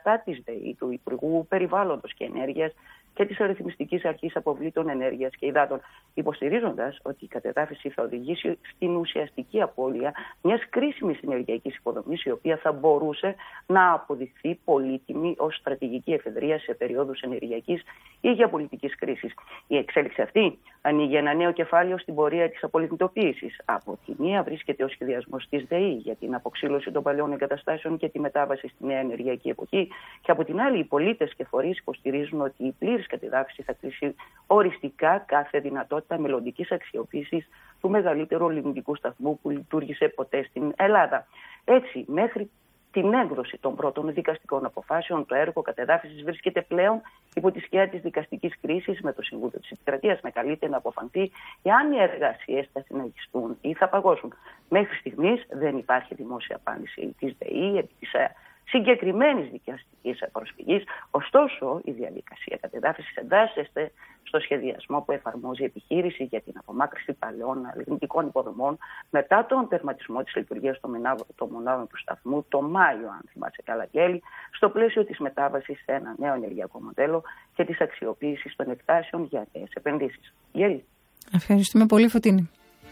κατά της ΔΕΗ, του Υπουργού Περιβάλλοντος και Ενέργειας και της Ρυθμιστικής Αρχής Αποβλήτων Ενέργειας και Υδάτων, υποστηρίζοντας ότι η κατεδάφιση θα οδηγήσει στην ουσιαστική απώλεια μιας κρίσιμης ενεργειακής υποδομής, η οποία θα μπορούσε να αποδειχθεί πολύτιμη ως στρατηγική εφεδρεία σε περίοδους ενεργειακής ή γεωπολιτικής κρίσης. Η εξέλιξη αυτή ανοίγει ένα νέο κεφάλαιο στην πορεία της απολυτοποίησης. Από τη μία βρίσκεται ο σχεδιασμός της ΔΕΗ για την αποξύλωση των παλαιών εγκαταστάσεων και τη μετάβαση στη νέα ενεργειακή εποχή, και από την άλλη οι πολίτες και φορείς υποστηρίζουν ότι η πλήρης κατεδάφιση θα κλείσει οριστικά κάθε δυνατότητα μελλοντικής αξιοποίησης του μεγαλύτερου λιμνικού σταθμού που λειτουργήσε ποτέ στην Ελλάδα. Έτσι, μέχρι την έκδοση των πρώτων δικαστικών αποφάσεων, το έργο κατεδάφισης βρίσκεται πλέον υπό τη σκιά της δικαστικής κρίσης, με το Συμβούλιο της Επικρατείας να καλείται να αποφανθεί εάν οι εργασίες θα συνεχιστούν ή θα παγώσουν. Μέχρι στιγμής δεν υπάρχει δημόσια απάντηση της ΔΕΗ επί της συγκεκριμένης δικαστικής προσφυγής. Ωστόσο, η διαδικασία κατεδάφισης εντάσσεται στο σχεδιασμό που εφαρμόζει η επιχείρηση για την απομάκρυνση παλαιών λιγνητικών υποδομών μετά τον τερματισμό της λειτουργίας των μονάδων του σταθμού το Μάιο, αν θυμάσαι καλά, Γέλη, στο πλαίσιο της μετάβασης σε ένα νέο ενεργειακό μοντέλο και της αξιοποίησης των εκτάσεων για νέες επενδύσεις. Γέλη. Ευχαριστούμε πολύ, Φωτίνη.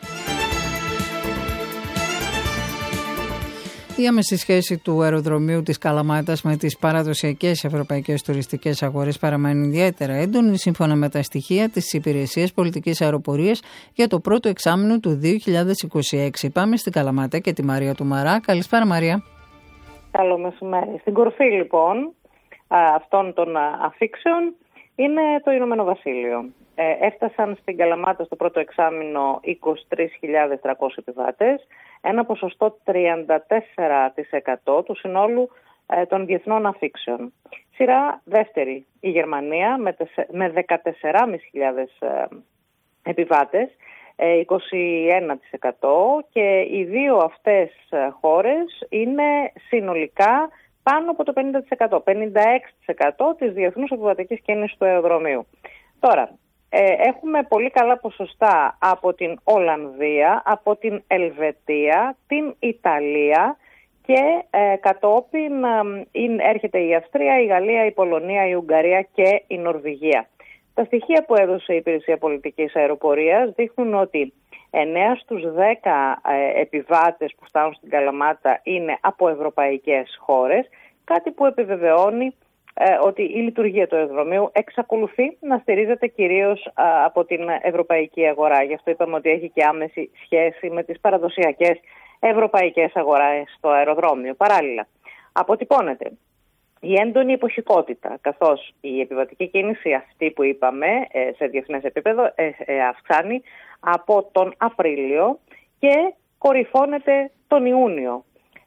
Η άμεση σχέση του αεροδρομίου της Καλαμάτας με τις παραδοσιακές ευρωπαϊκές τουριστικές αγορές παραμένει ιδιαίτερα έντονη, σύμφωνα με τα στοιχεία της Υπηρεσίας Πολιτικής Αεροπορίας για το πρώτο εξάμηνο του 2026. Πάμε στην Καλαμάτα και τη Μαρία του Μαρά. Καλησπέρα, Μαρία. Καλό μεσημέρι. Στην κορφή λοιπόν αυτών των αφήξεων είναι το Ηνωμένο Βασίλειο. Έφτασαν στην Καλαμάτα στο πρώτο εξάμηνο 23.300 επιβάτες, ένα ποσοστό 34% του συνόλου των διεθνών αφήξεων. Σειρά δεύτερη η Γερμανία με 14.500 επιβάτες, 21%, και οι δύο αυτές χώρες είναι συνολικά πάνω από το 50%, 56% της διεθνούς επιβατικής κίνησης του αεροδρομίου. Τώρα, έχουμε πολύ καλά ποσοστά από την Ολλανδία, από την Ελβετία, την Ιταλία και κατόπιν έρχεται η Αυστρία, η Γαλλία, η Πολωνία, η Ουγγαρία και η Νορβηγία. Τα στοιχεία που έδωσε η Υπηρεσία Πολιτικής Αεροπορίας δείχνουν ότι 9 στους 10 επιβάτες που φτάνουν στην Καλαμάτα είναι από ευρωπαϊκές χώρες, κάτι που επιβεβαιώνει ότι η λειτουργία του αεροδρομίου εξακολουθεί να στηρίζεται κυρίως από την ευρωπαϊκή αγορά. Γι' αυτό είπαμε ότι έχει και άμεση σχέση με τις παραδοσιακές ευρωπαϊκές αγορές στο αεροδρόμιο. Παράλληλα, αποτυπώνεται η έντονη εποχικότητα, καθώς η επιβατική κίνηση αυτή που είπαμε σε διεθνές επίπεδο αυξάνει από τον Απρίλιο και κορυφώνεται τον Ιούνιο.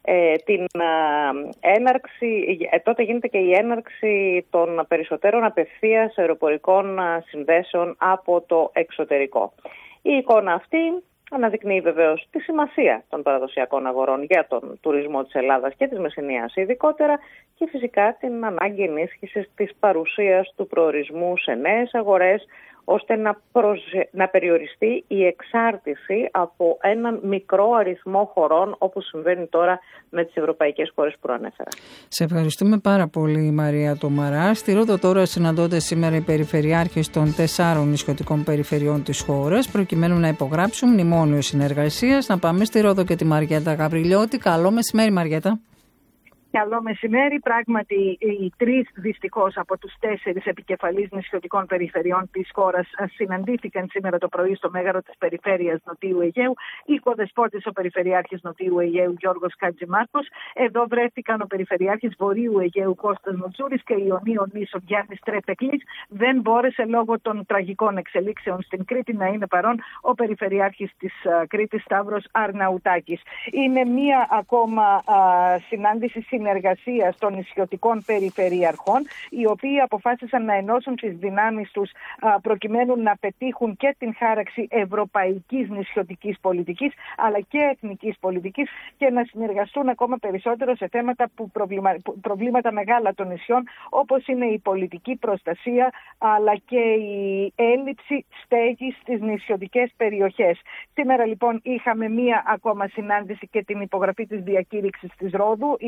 Τότε γίνεται και η έναρξη των περισσότερων απευθείας αεροπορικών συνδέσεων από το εξωτερικό. Η εικόνα αυτή αναδεικνύει βεβαίως τη σημασία των παραδοσιακών αγορών για τον τουρισμό της Ελλάδας και της Μεσσηνίας ειδικότερα, και φυσικά την ανάγκη ενίσχυσης της παρουσίας του προορισμού σε νέες αγορές, ώστε να περιοριστεί η εξάρτηση από έναν μικρό αριθμό χωρών, όπως συμβαίνει τώρα με τις ευρωπαϊκές χώρες που προανέφερα. Σε ευχαριστούμε πάρα πολύ, Μαρία Τομαρά. Στη Ρόδο τώρα συναντώνται σήμερα οι περιφερειάρχες των 4 νησιωτικών περιφερειών της χώρας, προκειμένου να υπογράψουν μνημόνιο συνεργασίας. Να πάμε στη Ρόδο και τη Μαριέτα Γαβριλιώτη. Καλό μεσημέρι, Μαριέτα. Καλό μεσημέρι. Πράγματι, οι 3 δυστυχώς από τους 4 επικεφαλείς νησιωτικών περιφερειών της χώρας συναντήθηκαν σήμερα το πρωί στο μέγαρο της περιφέρειας Νοτιού Αιγαίου. Οικοδεσπότης ο Περιφερειάρχης Νοτιού Αιγαίου Γιώργος Χατζημάρκος. Εδώ βρέθηκαν ο Περιφερειάρχης Βορείου Αιγαίου Κώστας Μουτζούρης και Ιωνίων Νήσων Γιάννης Τρεφεκλής. Δεν μπόρεσε λόγω των τραγικών εξελίξεων στην Κρήτη να είναι παρόν ο Περιφερειάρχης της Κρήτης Σταύρος Αρναουτάκης. Είναι μία ακόμα συνάντηση συνεργασίας των νησιωτικών περιφερειαρχών, οι οποίοι αποφάσισαν να ενώσουν τις δυνάμεις τους προκειμένου να πετύχουν και την χάραξη ευρωπαϊκής νησιωτικής πολιτικής αλλά και εθνικής πολιτικής και να συνεργαστούν ακόμα περισσότερο σε θέματα προβλήματα μεγάλα των νησιών, όπως είναι η πολιτική προστασία αλλά και η έλλειψη στέγης στις νησιωτικές περιοχές. Σήμερα λοιπόν είχαμε μία ακόμα συνάντηση και την υπογραφή της διακήρυξης της Ρόδου. Η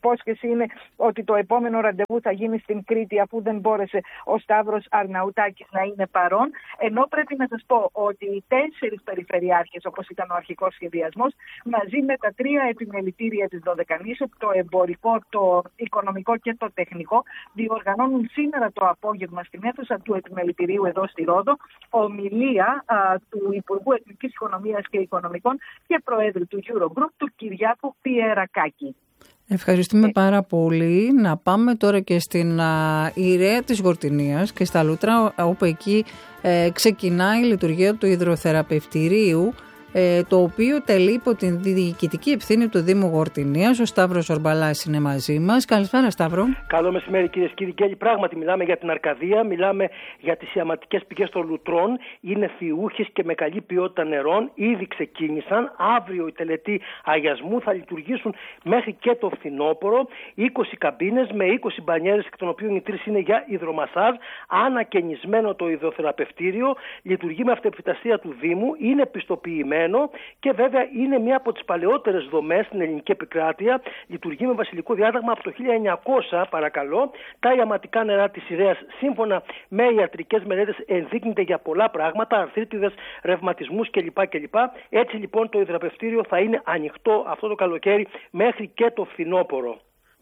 υπόσχεση είναι ότι το επόμενο ραντεβού θα γίνει στην Κρήτη, αφού δεν μπόρεσε ο Σταύρος Αρναουτάκης να είναι παρόν. Ενώ πρέπει να σας πω ότι οι 4 περιφερειάρχες, όπως ήταν ο αρχικός σχεδιασμός, μαζί με τα 3 επιμελητήρια της Δωδεκανήσου, το εμπορικό, το οικονομικό και το τεχνικό, διοργανώνουν σήμερα το απόγευμα στην αίθουσα του επιμελητηρίου εδώ στη Ρόδο ομιλία του Υπουργού Εθνικής Οικονομίας και Οικονομικών και Προέδρου του Eurogroup, του Κυριάκου Πιερακάκη. Ευχαριστούμε πάρα πολύ. Να πάμε τώρα και στην Ιρέα της Γορτινίας και στα Λούτρα, όπου εκεί ξεκινάει η λειτουργία του υδροθεραπευτηρίου, το οποίο τελεί υπό την διοικητική ευθύνη του Δήμου Γορτινίας. Ο Σταύρος Ορμπαλάς είναι μαζί μας. Καλησπέρα, Σταύρο. Καλό μεσημέρι, κυρίες και κύριοι. Πράγματι, μιλάμε για την Αρκαδία, μιλάμε για τις ιαματικές πηγές των Λουτρών. Είναι φιούχες και με καλή ποιότητα νερών. Ήδη ξεκίνησαν. Αύριο η τελετή αγιασμού θα λειτουργήσουν μέχρι και το φθινόπωρο. 20 καμπίνες με 20 μπανιέρες, εκ των οποίων οι 3 είναι για υδρομασάζ. Ανακαινισμένο το υδροθεραπευτήριο. Λειτουργεί με αυτοεπιτασία του Δήμου. Είναι πιστοποιημένο. Και βέβαια είναι μία από τις παλαιότερες δομές στην ελληνική επικράτεια. Λειτουργεί με βασιλικό διάταγμα από το 1900, παρακαλώ. Τα ιαματικά νερά της Ιρέας, σύμφωνα με ιατρικές μελέτες, ενδείκνυται για πολλά πράγματα, αρθρίτιδες, ρευματισμούς κλπ. Έτσι λοιπόν το υδροθεραπευτήριο θα είναι ανοιχτό αυτό το καλοκαίρι μέχρι και το φθινόπωρο.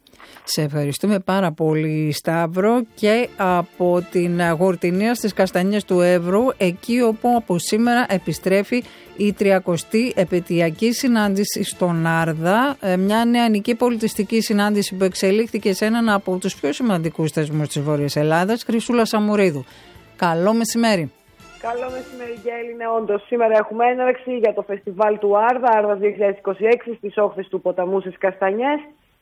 Σε ευχαριστούμε πάρα πολύ, Σταύρο. Και από την Γορτινία στις Καστανιές του Εύρου, εκεί όπου από σήμερα επιστρέφει η 30η επαιτειακή συνάντηση στον Άρδα, μια νεανική πολιτιστική συνάντηση που εξελίχθηκε σε έναν από τους πιο σημαντικούς θεσμούς της Βόρειας Ελλάδας, Χρυσούλα Σαμουρίδου. Καλό μεσημέρι. Καλό μεσημέρι, Γέλη. Ναι, όντως, σήμερα έχουμε έναρξη για το φεστιβάλ του Άρδα, Άρδας 2026, στις όχθες του ποταμού στις Καστανιές.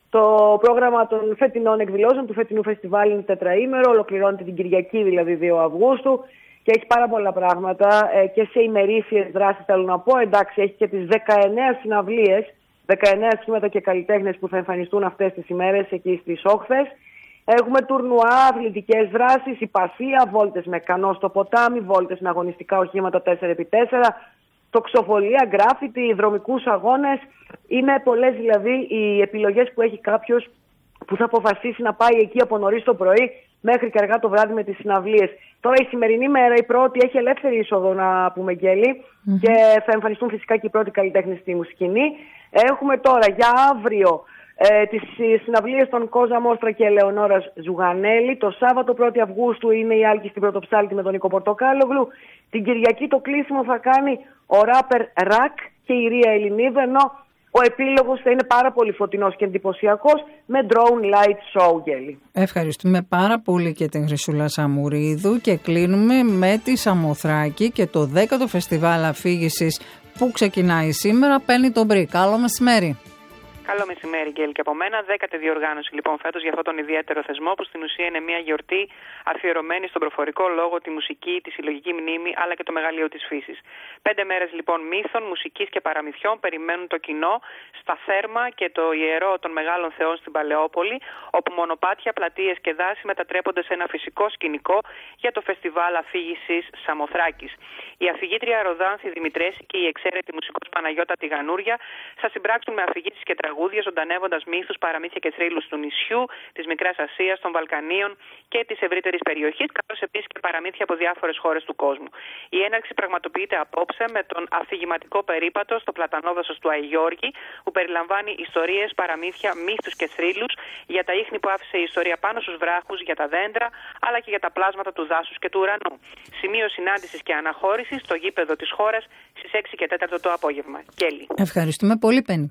Το πρόγραμμα των φετινών εκδηλώσεων του φετινού φεστιβάλ είναι τετραήμερο, ολοκληρώνεται την Κυριακή, δηλαδή 2 Αυγούστου, και έχει πάρα πολλά πράγματα και σε ημερήσιες δράσεις, θέλω να πω. Εντάξει, έχει και τις 19 συναυλίες, 19 σχήματα και καλλιτέχνες που θα εμφανιστούν αυτές τις ημέρες εκεί στις όχθες. Έχουμε τουρνουά, αθλητικές δράσεις, υπασία, βόλτες με κανό στο ποτάμι, βόλτες με αγωνιστικά οχήματα 4x4, τοξοβολία, γκράφιτι, δρομικούς αγώνες. Είναι πολλές δηλαδή οι επιλογές που έχει κάποιος που θα αποφασίσει να πάει εκεί από νωρίς το πρωί μέχρι και αργά το βράδυ με τις συναυλίες. Τώρα η σημερινή μέρα, η πρώτη, έχει ελεύθερη είσοδο, να πούμε, Γκέλη, και θα εμφανιστούν φυσικά και οι πρώτοι καλλιτέχνες στη σκηνή. Έχουμε τώρα για αύριο τις συναυλίες των Κόζα Μόστρα και Ελεονόρας Ζουγανέλη. Το Σάββατο 1η Αυγούστου είναι η Άλκη στην Πρωτοψάλτη με τον Νίκο Πορτοκάλογλου. Την Κυριακή το κλείσιμο θα κάνει ο ράπερ Ρακ και η Ρία Ελληνίδου, ενώ ο επίλογος θα είναι πάρα πολύ φωτεινός και εντυπωσιακός με drone light show, Γέλη. Ευχαριστούμε πάρα πολύ και την Χρυσούλα Σαμουρίδου και κλείνουμε με τη Σαμοθράκη και το 10ο φεστιβάλ αφήγησης που ξεκινάει σήμερα παίρνει τον μπρι. Καλό μεσημέρι. Καλό μεσημέρι, Γκέλη, και από μένα. 10η διοργάνωση λοιπόν φέτος για αυτόν τον ιδιαίτερο θεσμό, που στην ουσία είναι μια γιορτή αφιερωμένη στον προφορικό λόγο, τη μουσική, τη συλλογική μνήμη αλλά και το μεγαλείο της φύσης. 5 μέρες λοιπόν μύθων, μουσικής και παραμυθιών περιμένουν το κοινό στα Θέρμα και το ιερό των Μεγάλων Θεών στην Παλαιόπολη, όπου μονοπάτια, πλατείες και δάση μετατρέπονται σε ένα φυσικό σκηνικό για το φεστιβάλ αφήγησης Σαμοθράκης. Η αφηγήτρια Ροδάνθη Δημητρέση και η εξαίρετη μουσικός Παναγιώτα Τηγανούρια θα συμπράξουν με αφηγήσεις και τραγούδια, ζωντανεύοντας μύθους, παραμύθια και θρύλους του νησιού, της Μικράς Ασίας, των Βαλκανίων και της ευρύτερης περιοχής, καθώς επίσης και παραμύθια από διάφορες χώρες του κόσμου. Η έναρξη πραγματοποιείται απόψε με τον αφηγηματικό περίπατο στο πλατανόδασος του Αϊγιώργη, που περιλαμβάνει ιστορίες, παραμύθια, μύθους και θρύλους για τα ίχνη που άφησε η ιστορία πάνω στους βράχους, για τα δέντρα, αλλά και για τα πλάσματα του δάσους και του ουρανού. Σημείο συνάντησης και αναχώρησης στο γήπεδο της χώρας στις 6 και 4 το απόγευμα. Κέλλη. Ευχαριστούμε πολύ, Πέννη.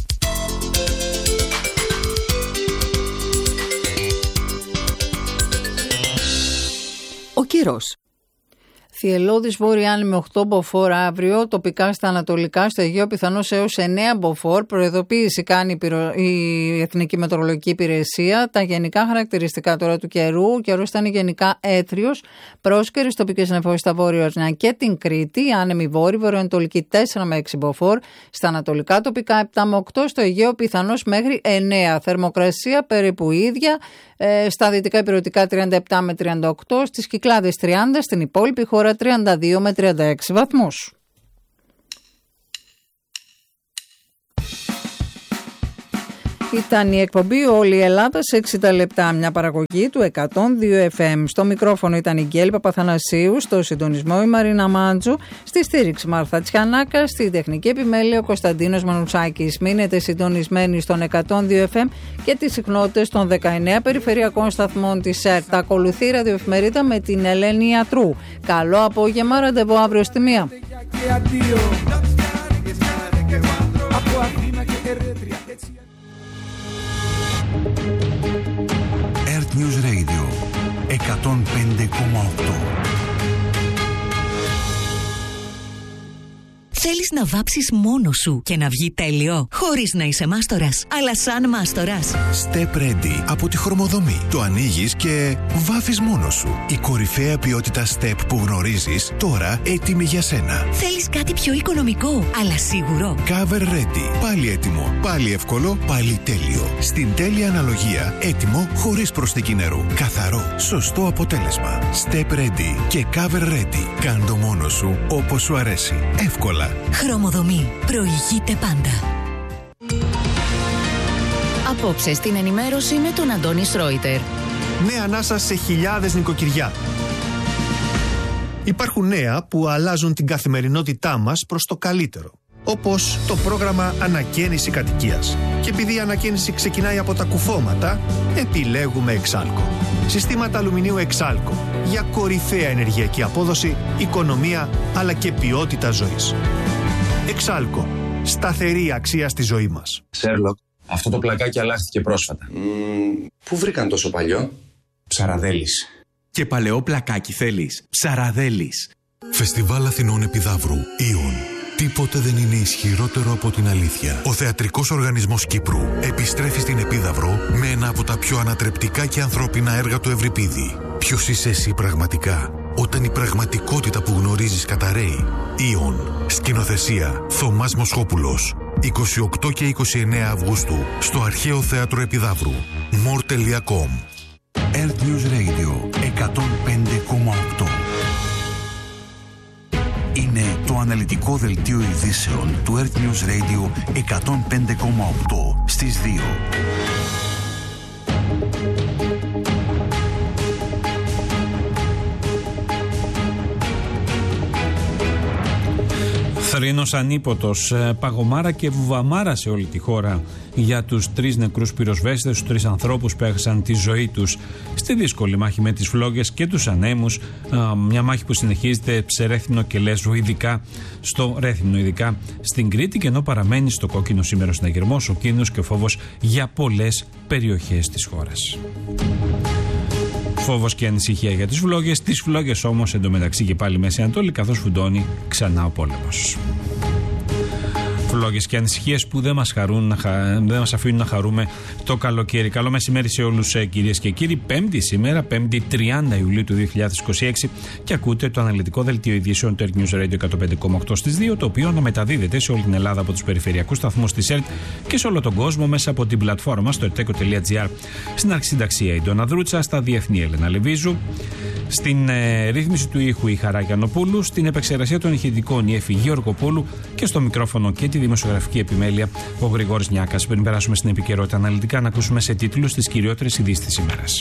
Ο καιρός. Θυελλώδης βόρεια άνεμη με 8 μποφόρ αύριο, τοπικά στα ανατολικά, στο Αιγαίο πιθανώς έως 9 μποφόρ. Προειδοποίηση κάνει η Εθνική Μετεωρολογική Υπηρεσία. Τα γενικά χαρακτηριστικά τώρα του καιρού. Ο καιρός θα είναι γενικά έθριος, πρόσκαιρες τοπικές νεφώσεις στα βόρεια και την Κρήτη. Άνεμη βόρεια, βορειοανατολική 4 με 6 μποφόρ. Στα ανατολικά τοπικά 7 με 8, στο Αιγαίο πιθανώς μέχρι 9. Θερμοκρασία περίπου ίδια. Στα δυτικά ηπειρωτικά 37 με 38, στις Κυκλάδες 30, στην υπόλοιπη χώρα 32 με 36 βαθμούς. Ήταν η εκπομπή Όλη η Ελλάδα σε 60 λεπτά, μια παραγωγή του 102 FM. Στο μικρόφωνο ήταν η Γκέλη Παπαθανασίου, στο συντονισμό η Μαρίνα Μάντζου, στη στήριξη Μάρθα Τσιανάκα, στη τεχνική επιμέλεια ο Κωνσταντίνος Μανουτσάκης. Μείνετε συντονισμένοι στον 102 FM και τις συχνότητες των 19 περιφερειακών σταθμών της ΕΡΤ. Ακολουθεί η ραδιοεφημερίδα με την Ελένη Ιατρού. Καλό απόγευμα, ραντεβού αύριο στη 1. Earth News Radio 105,8. Θέλεις να βάψεις μόνος σου και να βγει τέλειο, χωρίς να είσαι μάστορας, αλλά σαν μάστορας. Step Ready από τη Χρωμοδομή. Το ανοίγεις και βάφεις μόνος σου. Η κορυφαία ποιότητα Step που γνωρίζεις, τώρα έτοιμη για σένα. Θέλεις κάτι πιο οικονομικό, αλλά σίγουρο. Cover Ready. Πάλι έτοιμο, πάλι εύκολο, πάλι τέλειο. Στην τέλεια αναλογία, έτοιμο, χωρίς προσθήκη νερού. Καθαρό, σωστό αποτέλεσμα. Step Ready και Cover Ready. Κάντο μόνος σου όπως σου αρέσει. Εύκολα. Χρωμοδομή. Προηγείται πάντα. Απόψε στην ενημέρωση με τον Αντώνη Σρόιτερ. Νέα ανάσα σε χιλιάδες νοικοκυριά. Υπάρχουν νέα που αλλάζουν την καθημερινότητά μας προς το καλύτερο. Όπως το πρόγραμμα Ανακαίνιση Κατοικίας. Και επειδή η ανακαίνιση ξεκινάει από τα κουφώματα, επιλέγουμε Εξάλκο. Συστήματα αλουμινίου Εξάλκο για κορυφαία ενεργειακή απόδοση, οικονομία αλλά και ποιότητα ζωής. Εξάλκο. Σταθερή αξία στη ζωή μας. Σέρλοκ, αυτό το πλακάκι αλλάχθηκε πρόσφατα. Πού βρήκαν τόσο παλιό? Ψαραδέλης. Και παλαιό πλακάκι θέλεις? Ψαραδέλης. Φεστιβάλ Αθηνών Επιδαύρου. Ιον. Τίποτε δεν είναι ισχυρότερο από την αλήθεια. Ο Θεατρικός Οργανισμός Κύπρου επιστρέφει στην Επίδαυρο με ένα από τα πιο ανατρεπτικά και ανθρώπινα έργα του Ευρυπίδη. Ποιος είσαι εσύ πραγματικά, όταν η πραγματικότητα που γνωρίζεις καταραίει? Ιον. Σκηνοθεσία Θωμάς Μοσχόπουλος. 28 και 29 Αυγούστου στο Αρχαίο Θέατρο Επιδαύρου. more.com. Earth News Radio 105,8. Είναι το αναλυτικό δελτίο ειδήσεων του Earth News Radio 105,8 στις 2. Θρήνος ανίποτος, παγωμάρα και βουβαμάρα σε όλη τη χώρα για τους 3 νεκρούς πυροσβέστες, τους 3 ανθρώπους που έχασαν τη ζωή τους στη δύσκολη μάχη με τις φλόγες και τους ανέμους, μια μάχη που συνεχίζεται σε Ρέθυμνο και Λέσβο, ειδικά στο Ρέθυμνο, ειδικά στην Κρήτη, και ενώ παραμένει στο κόκκινο σήμερα συναγερμός ο κίνδυνος και ο φόβος για πολλές περιοχές της χώρας. Φόβος και ανησυχία για τις φλόγες. Τις φλόγες όμως εντωμεταξύ και πάλι Μέση Ανατολή, καθώς φουντώνει ξανά ο πόλεμος. Φλόγες και ανησυχίες που δεν μας αφήνουν να χαρούμε το καλοκαίρι. Καλό μεσημέρι σε όλους, κυρίες και κύριοι. Πέμπτη σήμερα, 5η 30 Ιουλίου του 2026, και ακούτε το αναλυτικό δελτίο ειδήσεων του Earth News Radio 105,8 στις 2, το οποίο αναμεταδίδεται σε όλη την Ελλάδα από τους περιφερειακούς σταθμούς της ΕΡΤ και σε όλο τον κόσμο μέσα από την πλατφόρμα στο erteco.gr. Στην αρχισυνταξία η Ντόνα Δρούτσα, στα διεθνή Έλενα Λεβίζου, στην ρύθμιση του ήχου η Χαρά Γιαννοπούλου, στην επεξεργασία των ηχητικών η Εφη Γεωργοπούλου και στο μικρόφωνο και τη δημοσιογραφική επιμέλεια ο Γρηγόρης Νιάκας. Πριν περάσουμε στην επικαιρότητα αναλυτικά, να ακούσουμε σε τίτλους τις κυριότερες ειδήσεις της ημέρας.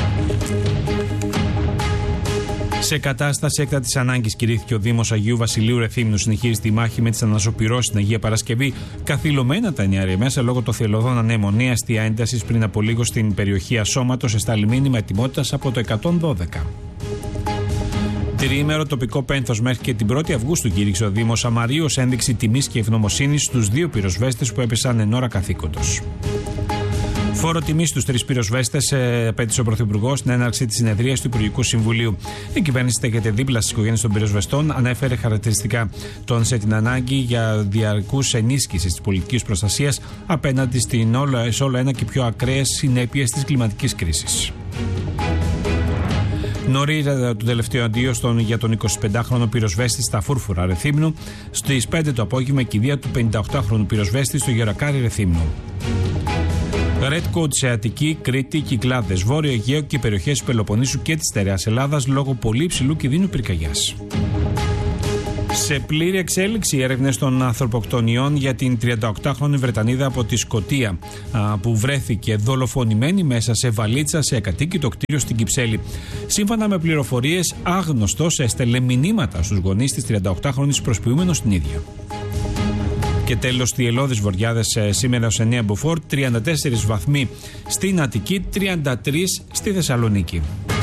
Σε κατάσταση έκτακτης ανάγκης κηρύχθηκε ο Δήμος Αγίου Βασιλείου Ρεθύμνου. Συνεχίζει τη μάχη με τις ανασωπυρώσεις στην Αγία Παρασκευή. Καθυλωμένα τα νεαρία μέσα λόγω των θελωδών ανέμων. Νέα αστεία έντασης πριν από λίγο στην περιοχή Ασώματος εστάλει μήνυμα ετοιμότητας από το 112. Τριήμερο τοπικό πένθος μέχρι και την 1η Αυγούστου κήρυξε ο Δήμος Αμαρίου ως ένδειξη τιμής και ευγνωμοσύνης στους 2 πυροσβέστες που έπεσαν εν ώρα καθήκοντος. Φόρο τιμής στους 3 πυροσβέστες απέτησε ο Πρωθυπουργός στην έναρξη της συνεδρίας του Υπουργικού Συμβουλίου. Η κυβέρνηση στέκεται δίπλα στις οικογένειες των πυροσβεστών, ανέφερε χαρακτηριστικά σε την ανάγκη για διαρκούς ενίσχυσης της πολιτικής προστασίας απέναντι σε όλο ένα και πιο ακραίες συνέπειες της κλιματικής κρίσης. Νωρίτερα το τελευταίο αντίο για τον 25χρονο πυροσβέστη στα Φούρφουρα Ρεθύμνου. Στις 5 το απόγευμα η κηδεία του 58χρονου πυροσβέστη στο Γερακάρι Ρεθύμνου. Red Code σε Αττική, Κρήτη, Κυκλάδες, Βόρειο Αιγαίο και περιοχές του Πελοποννήσου και της Στερεάς Ελλάδας λόγω πολύ υψηλού κινδύνου πυρκαγιάς. Σε πλήρη εξέλιξη έρευνες των ανθρωποκτονιών για την 38χρονη Βρετανίδα από τη Σκωτία που βρέθηκε δολοφονημένη μέσα σε βαλίτσα σε ακατοίκητο κτίριο στην Κυψέλη. Σύμφωνα με πληροφορίες, άγνωστος έστελε μηνύματα στους γονείς της 38χρονης προσποιούμενος την ίδια. Και τέλος, θυελλώδεις βοριάδες σήμερα ως 9 μποφόρ, 34 βαθμοί στην Αττική, 33 στη Θεσσαλονίκη.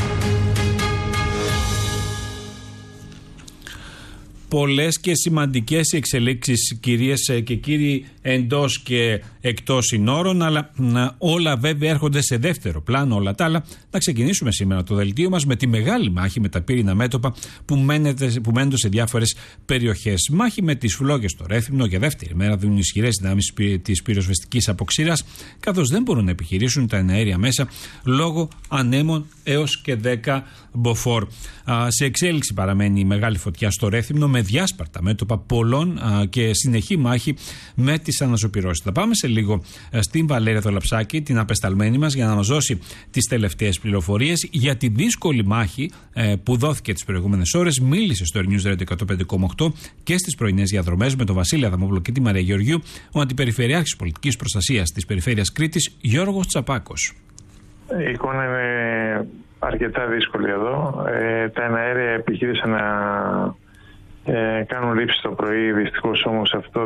Πολλές και σημαντικές εξελίξεις, κυρίες και κύριοι, εντός και εκτός συνόρων, αλλά όλα βέβαια έρχονται σε δεύτερο πλάνο, όλα τα άλλα. Να ξεκινήσουμε σήμερα το δελτίο μας με τη μεγάλη μάχη με τα πύρινα μέτωπα που μένονται σε διάφορες περιοχές. Μάχη με τις φλόγες στο Ρέθυμνο για δεύτερη μέρα δίνουν ισχυρές δυνάμεις της πυροσβεστικής αποξήρας, καθώς δεν μπορούν να επιχειρήσουν τα εναέρια μέσα λόγω ανέμων έως και 10 μποφόρ. Σε εξέλιξη παραμένει η μεγάλη φωτιά στο Ρέθυμνο με διάσπαρτα μέτωπα πολλών και συνεχή μάχη με τις αναζωπυρώσεις. Θα πάμε σε λίγο στην Βαλέρια Δολαψάκη, την απεσταλμένη μας, για να μας δώσει τις τελευταίες πληροφορίες για τη δύσκολη μάχη που δόθηκε τις προηγούμενες ώρες. Μίλησε στο News Radio 105,8 και στις πρωινές διαδρομές με τον Βασίλη Αδαμόπουλο και τη Μαρία Γεωργίου ο Αντιπεριφερειάρχης Πολιτικής Προστασίας της Περιφέρειας Κρήτης, Γιώργος Τσαπάκος. Η εικόνα είναι αρκετά δύσκολη εδώ. Τα εναέρια επιχείρησαν να κάνουν ρήψη το πρωί. Δυστυχώς όμως αυτό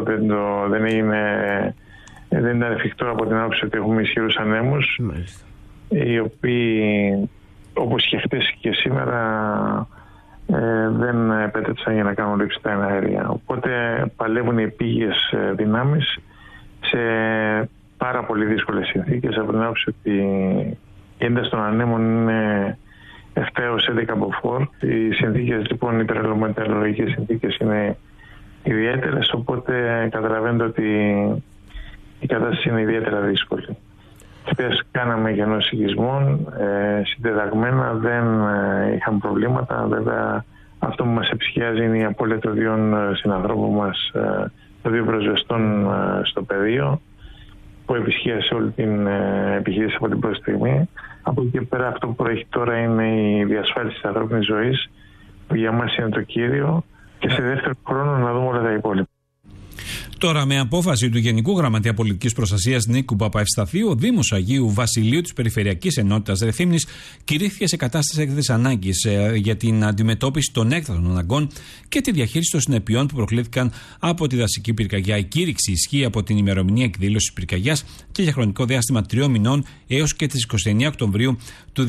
δεν ήταν εφικτό από την άποψη ότι έχουμε ισχυρούς ανέμους, οι οποίοι, όπως και χτες και σήμερα, δεν επέτρεψαν για να κάνουν ρήψη τα εναέρια. Οπότε παλεύουν οι επίγειες δυνάμεις σε πάρα πολύ δύσκολες συνθήκες, από την άποψη ότι η ένταση των ανέμων είναι 7 έως 11 μποφόρ. Οι συνθήκες λοιπόν, οι τερματολογικές συνθήκες είναι ιδιαίτερες, οπότε καταλαβαίνετε ότι η κατάσταση είναι ιδιαίτερα δύσκολη. Χθες κάναμε γεννώσεις οικισμών, συντεταγμένα, δεν είχαμε προβλήματα. Βέβαια αυτό που μας εψυχιάζει είναι η απώλεια των δύο συνανθρώπων μας, των δύο προσβεστών στο πεδίο, που επισχύασε όλη την επιχείρηση από την πρώτη στιγμή. Από εκεί και πέρα αυτό που προέχει τώρα είναι η διασφάλιση της ανθρώπινης ζωής, που για μας είναι το κύριο, και σε δεύτερο χρόνο να δούμε όλα τα υπόλοιπα. Τώρα, με απόφαση του Γενικού Γραμματέα Πολιτικής Προστασίας Νίκου Παπαευσταθίου, ο Δήμος Αγίου Βασιλείου της Περιφερειακής Ενότητας Ρεθύμνης κηρύχθηκε σε κατάσταση έκτακτης ανάγκης για την αντιμετώπιση των έκτακτων αναγκών και τη διαχείριση των συνεπειών που προκλήθηκαν από τη δασική πυρκαγιά. Η κήρυξη ισχύει από την ημερομηνία εκδήλωσης πυρκαγιάς και για χρονικό διάστημα 3 μηνών έως και τις 29 Οκτωβρίου του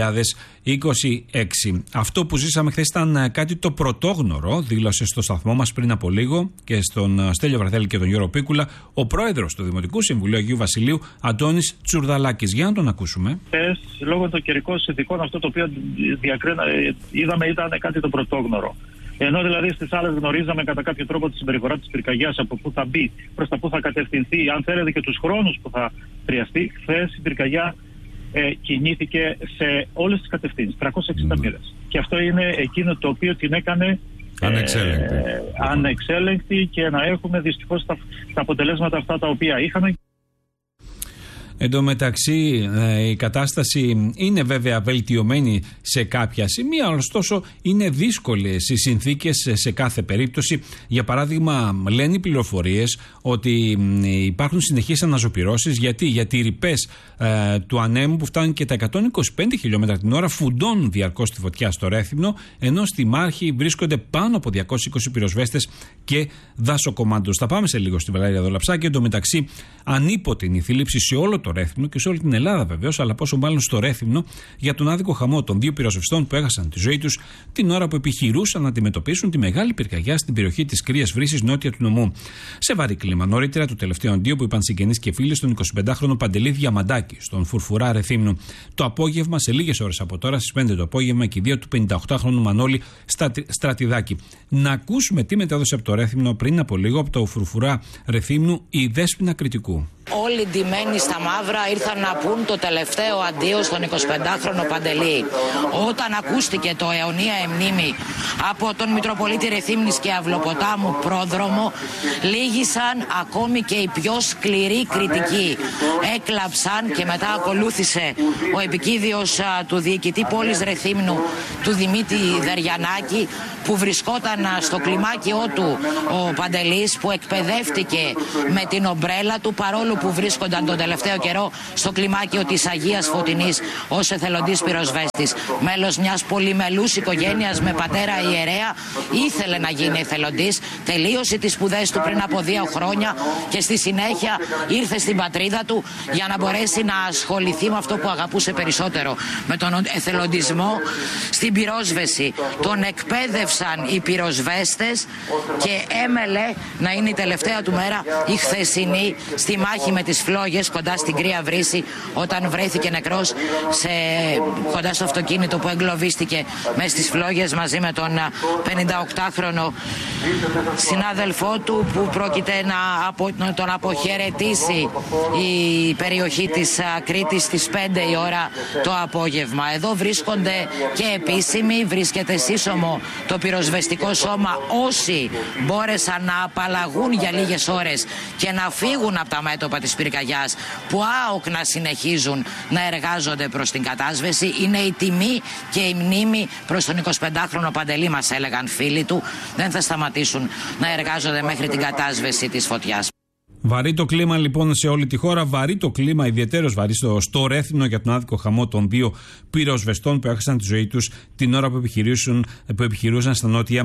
2026. Αυτό που ζήσαμε χθες ήταν κάτι το πρωτόγνωρο, δήλωσε στο σταθμό μας πριν από λίγο και στον Στέλιο Βραθέλη και τον Γιώργο Πίκουλα ο πρόεδρος του Δημοτικού Συμβουλίου Αγίου Βασιλείου, Αντώνης Τσουρδαλάκης. Για να τον ακούσουμε. Λόγω των καιρικών συνθηκών, αυτό το οποίο είδαμε ήταν κάτι το πρωτόγνωρο. Ενώ δηλαδή στις άλλες γνωρίζαμε κατά κάποιο τρόπο τη συμπεριφορά της πυρκαγιάς, από πού θα μπει, προς τα πού θα κατευθυνθεί, αν θέλετε και τους χρόνους που θα χρειαστεί, χθες η πυρκαγιά κινήθηκε σε όλες τις κατευθύνσεις, 360 μοίρες. Και αυτό είναι εκείνο το οποίο την έκανε ανεξέλεγκτη και να έχουμε δυστυχώς τα αποτελέσματα αυτά τα οποία είχαμε. Εν τω μεταξύ, η κατάσταση είναι βέβαια βελτιωμένη σε κάποια σημεία, ωστόσο είναι δύσκολες οι συνθήκες σε κάθε περίπτωση. Για παράδειγμα, λένε οι πληροφορίες ότι υπάρχουν συνεχείς αναζωπυρώσεις. Γιατί οι ρηπές του ανέμου που φτάνουν και τα 125 χιλιόμετρα την ώρα φουντώνουν διαρκώς τη φωτιά στο Ρέθυμνο, ενώ στη μάχη βρίσκονται πάνω από 220 πυροσβέστες και δασοκομάντους. Θα πάμε σε λίγο στη Βαλέρια Δολαψάκη. Εν τω μεταξύ, ανίποτε είναι η θλίψη σε όλο το Ρέθυμνο και σε όλη την Ελλάδα βεβαίως, αλλά πόσο μάλλον στο Ρέθυμνο, για τον άδικο χαμό των δύο πυροσβεστών που έχασαν τη ζωή τους την ώρα που επιχειρούσαν να αντιμετωπίσουν τη μεγάλη πυρκαγιά στην περιοχή της Κρύας Βρύσης, νότια του νομού. Σε βαρύ κλίμα, νωρίτερα του τελευταίου αντίο που είπαν συγγενείς και φίλοι στον 25χρονο Παντελή Διαμαντάκη, στον Φουρφουρά Ρεθύμνου. Το απόγευμα, σε λίγες ώρες από τώρα, στις 5 το απόγευμα, και οι δύο του 58χρονου Μανώλη Στρατιδάκη. Να ακούσουμε τι μετέδωσε από το Ρέθυμνο πριν από λίγο, από το Φουρφουρά Ρεθύμνου, η Δέσποινα Κρητικού. Όλοι ντυμένοι στα μαύρα ήρθαν να πούν το τελευταίο αντίο στον 25χρονο Παντελή. Όταν ακούστηκε το αιωνία εμνήμη από τον Μητροπολίτη Ρεθύμνης και Αυλοποτάμου πρόδρομο, λύγησαν ακόμη και οι πιο σκληροί κριτικοί. Έκλαψαν και μετά ακολούθησε ο επικίδιος του διοικητή πόλης Ρεθύμνου, του Δημήτρη Δεριανάκη, που βρισκόταν στο κλιμάκιό του ο Παντελής, που εκπαιδεύτηκε με την ομπρέλα του, παρόλο που βρίσκονταν τον τελευταίο καιρό στο κλιμάκιο της Αγίας Φωτεινής ως εθελοντής πυροσβέστης. Μέλος μιας πολυμελούς οικογένειας με πατέρα ιερέα, ήθελε να γίνει εθελοντής, τελείωσε τις σπουδές του πριν από 2 χρόνια και στη συνέχεια ήρθε στην πατρίδα του για να μπορέσει να ασχοληθεί με αυτό που αγαπούσε περισσότερο, με τον εθελοντισμό στην πυρόσβεση. Τον εκπαίδευσαν οι πυροσβέστες και έμελε να είναι η τελευταία του μέρα η χθεσινή στη μάχη με τις φλόγες κοντά στην Κρύα Βρύση, όταν βρέθηκε νεκρός κοντά στο αυτοκίνητο που εγκλωβίστηκε μέσα στις φλόγες μαζί με τον 58χρονο συνάδελφό του, που πρόκειται να τον αποχαιρετήσει η περιοχή της Κρήτης στις 5 η ώρα το απόγευμα. Εδώ βρίσκονται και επίσημοι, βρίσκεται σύσσωμο το πυροσβεστικό σώμα, όσοι μπόρεσαν να απαλλαγούν για λίγες ώρες και να φύγουν από τα μέτωπα της πυρκαγιάς, που άοκνα συνεχίζουν να εργάζονται προς την κατάσβεση. Είναι η τιμή και η μνήμη προς τον 25χρονο Παντελή, μας έλεγαν φίλοι του. Δεν θα σταματήσουν να εργάζονται μέχρι την κατάσβεση της φωτιάς. Βαρύ το κλίμα λοιπόν σε όλη τη χώρα, βαρύ το κλίμα, ιδιαίτερος βαρύ στο Ρέθυμνο για τον άδικο χαμό των 2 πυροσβεστών που έχασαν τη ζωή τους την ώρα που επιχειρούσαν στα νότια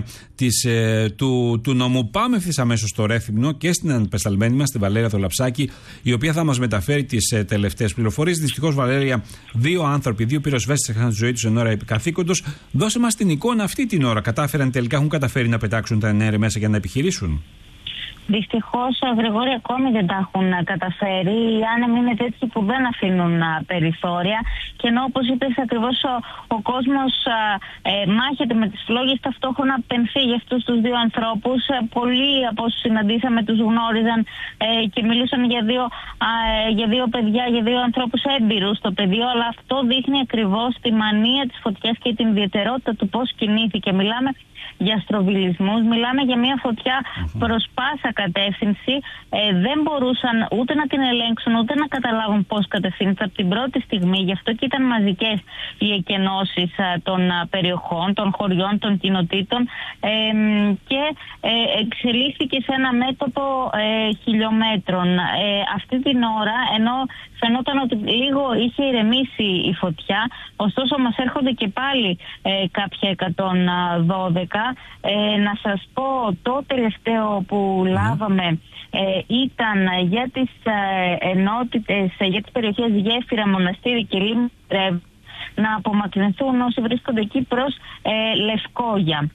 του νόμου. Πάμε ευθύς αμέσως στο Ρέθυμνο και στην ανεπεσταλμένη μας, τη Βαλέρια Δολαψάκη, η οποία θα μας μεταφέρει τις τελευταίες πληροφορίες. Δυστυχώς, Βαλέρια, 2 άνθρωποι, 2 πυροσβέστες έχασαν τη ζωή τους εν ώρα επικαθήκοντος. Δώσε μας την εικόνα αυτή την ώρα. Έχουν καταφέρει να πετάξουν τα ενέργεια μέσα για να επιχειρήσουν? Δυστυχώς, Γρηγόρη, ακόμη δεν τα έχουν καταφέρει. Οι άνεμοι είναι τέτοιοι που δεν αφήνουν περιθώρια. Και ενώ, όπως είπες ακριβώς, ο κόσμος μάχεται με τις φλόγες, ταυτόχρονα πενθεί για αυτούς τους 2 ανθρώπους. Πολλοί από όσους συναντήσαμε τους γνώριζαν και μιλούσαν για 2 παιδιά, για 2 ανθρώπους έμπειρους στο πεδίο. Αλλά αυτό δείχνει ακριβώς τη μανία της φωτιάς και την ιδιαιτερότητα του πώς κινήθηκε. Μιλάμε για στροβιλισμούς, μιλάμε για μια φωτιά προς πάσα κατεύθυνση. Δεν μπορούσαν ούτε να την ελέγξουν, ούτε να καταλάβουν πώς κατευθύνεται από την πρώτη στιγμή. Γι' αυτό και ήταν μαζικές οι εκενώσεις των περιοχών, των χωριών, των κοινοτήτων και εξελίχθηκε σε ένα μέτωπο χιλιόμετρων. Αυτή την ώρα, ενώ φαινόταν ότι λίγο είχε ηρεμήσει η φωτιά, ωστόσο μας έρχονται και πάλι κάποια 112. Να σας πω, το τελευταίο που λάβαμε ήταν για τις ενότητες, για τις περιοχές Γέφυρα, Μοναστήρι και Λίμνη, να απομακρυνθούν όσοι βρίσκονται εκεί προς Λευκόγια.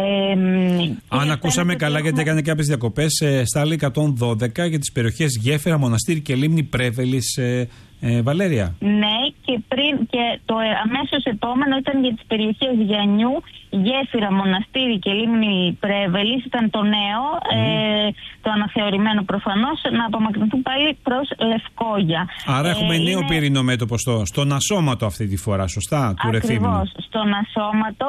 Αν ακούσαμε καλά, γιατί έκανε κάποιες διακοπές, στα άλλη 112 για τις περιοχές Γέφυρα, Μοναστήρι και Λίμνη Πρέβελης, Βαλέρια. Ναι, και το αμέσως επόμενο ήταν για τις περιοχές Γιαννιού, Γέφυρα, Μοναστήρι και Λίμνη Πρέβελης. Ήταν το νέο, το αναθεωρημένο προφανώς, να απομακρυνθούν πάλι προς Λευκόγια. Άρα έχουμε νέο πυρηνό μέτωπο στον Ασώματο αυτή τη φορά, σωστά, του Ρεθύμνου? Ακριβώς, στον Ασώματο,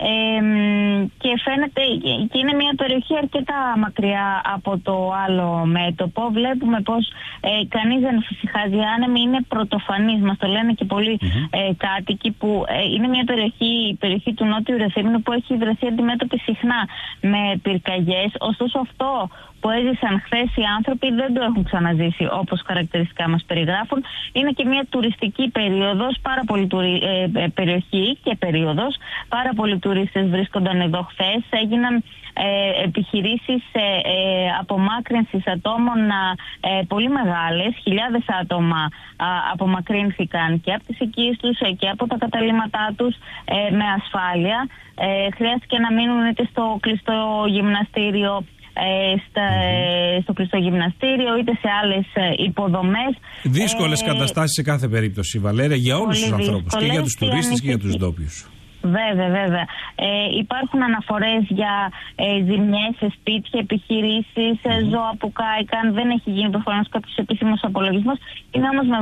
και φαίνεται και είναι μια περιοχή αρκετά μακριά από το άλλο μέτωπο. Βλέπουμε πως κανείς δεν φυσικάζει, άνεμοι είναι πρωτοφανής, μας το λένε και πολλοί κάτοικοι, που είναι μια περιοχή, η περιοχή του Νότιου Ρεθύμνου, που έχει βρεθεί αντιμέτωπη συχνά με πυρκαγιές. Ωστόσο, αυτό που έζησαν χθες οι άνθρωποι δεν το έχουν ξαναζήσει όπως χαρακτηριστικά μας περιγράφουν. Είναι και μια τουριστική περίοδος, πάρα πολύ περιοχή και περίοδος. Πάρα πολλοί τουρίστες βρίσκονταν εδώ χθες. Έγιναν επιχειρήσεις απομάκρυνσης ατόμων πολύ μεγάλες. Χιλιάδες άτομα απομακρύνθηκαν και από τις οικίες τους και από τα καταλύματά τους με ασφάλεια. Χρειάστηκε να μείνουν είτε στο κλειστό γυμναστήριο, στο κλειστό γυμναστήριο, είτε σε άλλες υποδομές. Δύσκολες καταστάσεις σε κάθε περίπτωση, Βαλέρια, για όλους τους ανθρώπους, και για τους τουρίστες και για τους ντόπιους. Βέβαια. Υπάρχουν αναφορές για ζημιές σε σπίτια, επιχειρήσεις, ζώα που κάηκαν. Δεν έχει γίνει προφανώς κάποιος επίσημος απολογισμός. Είναι όμως με βάση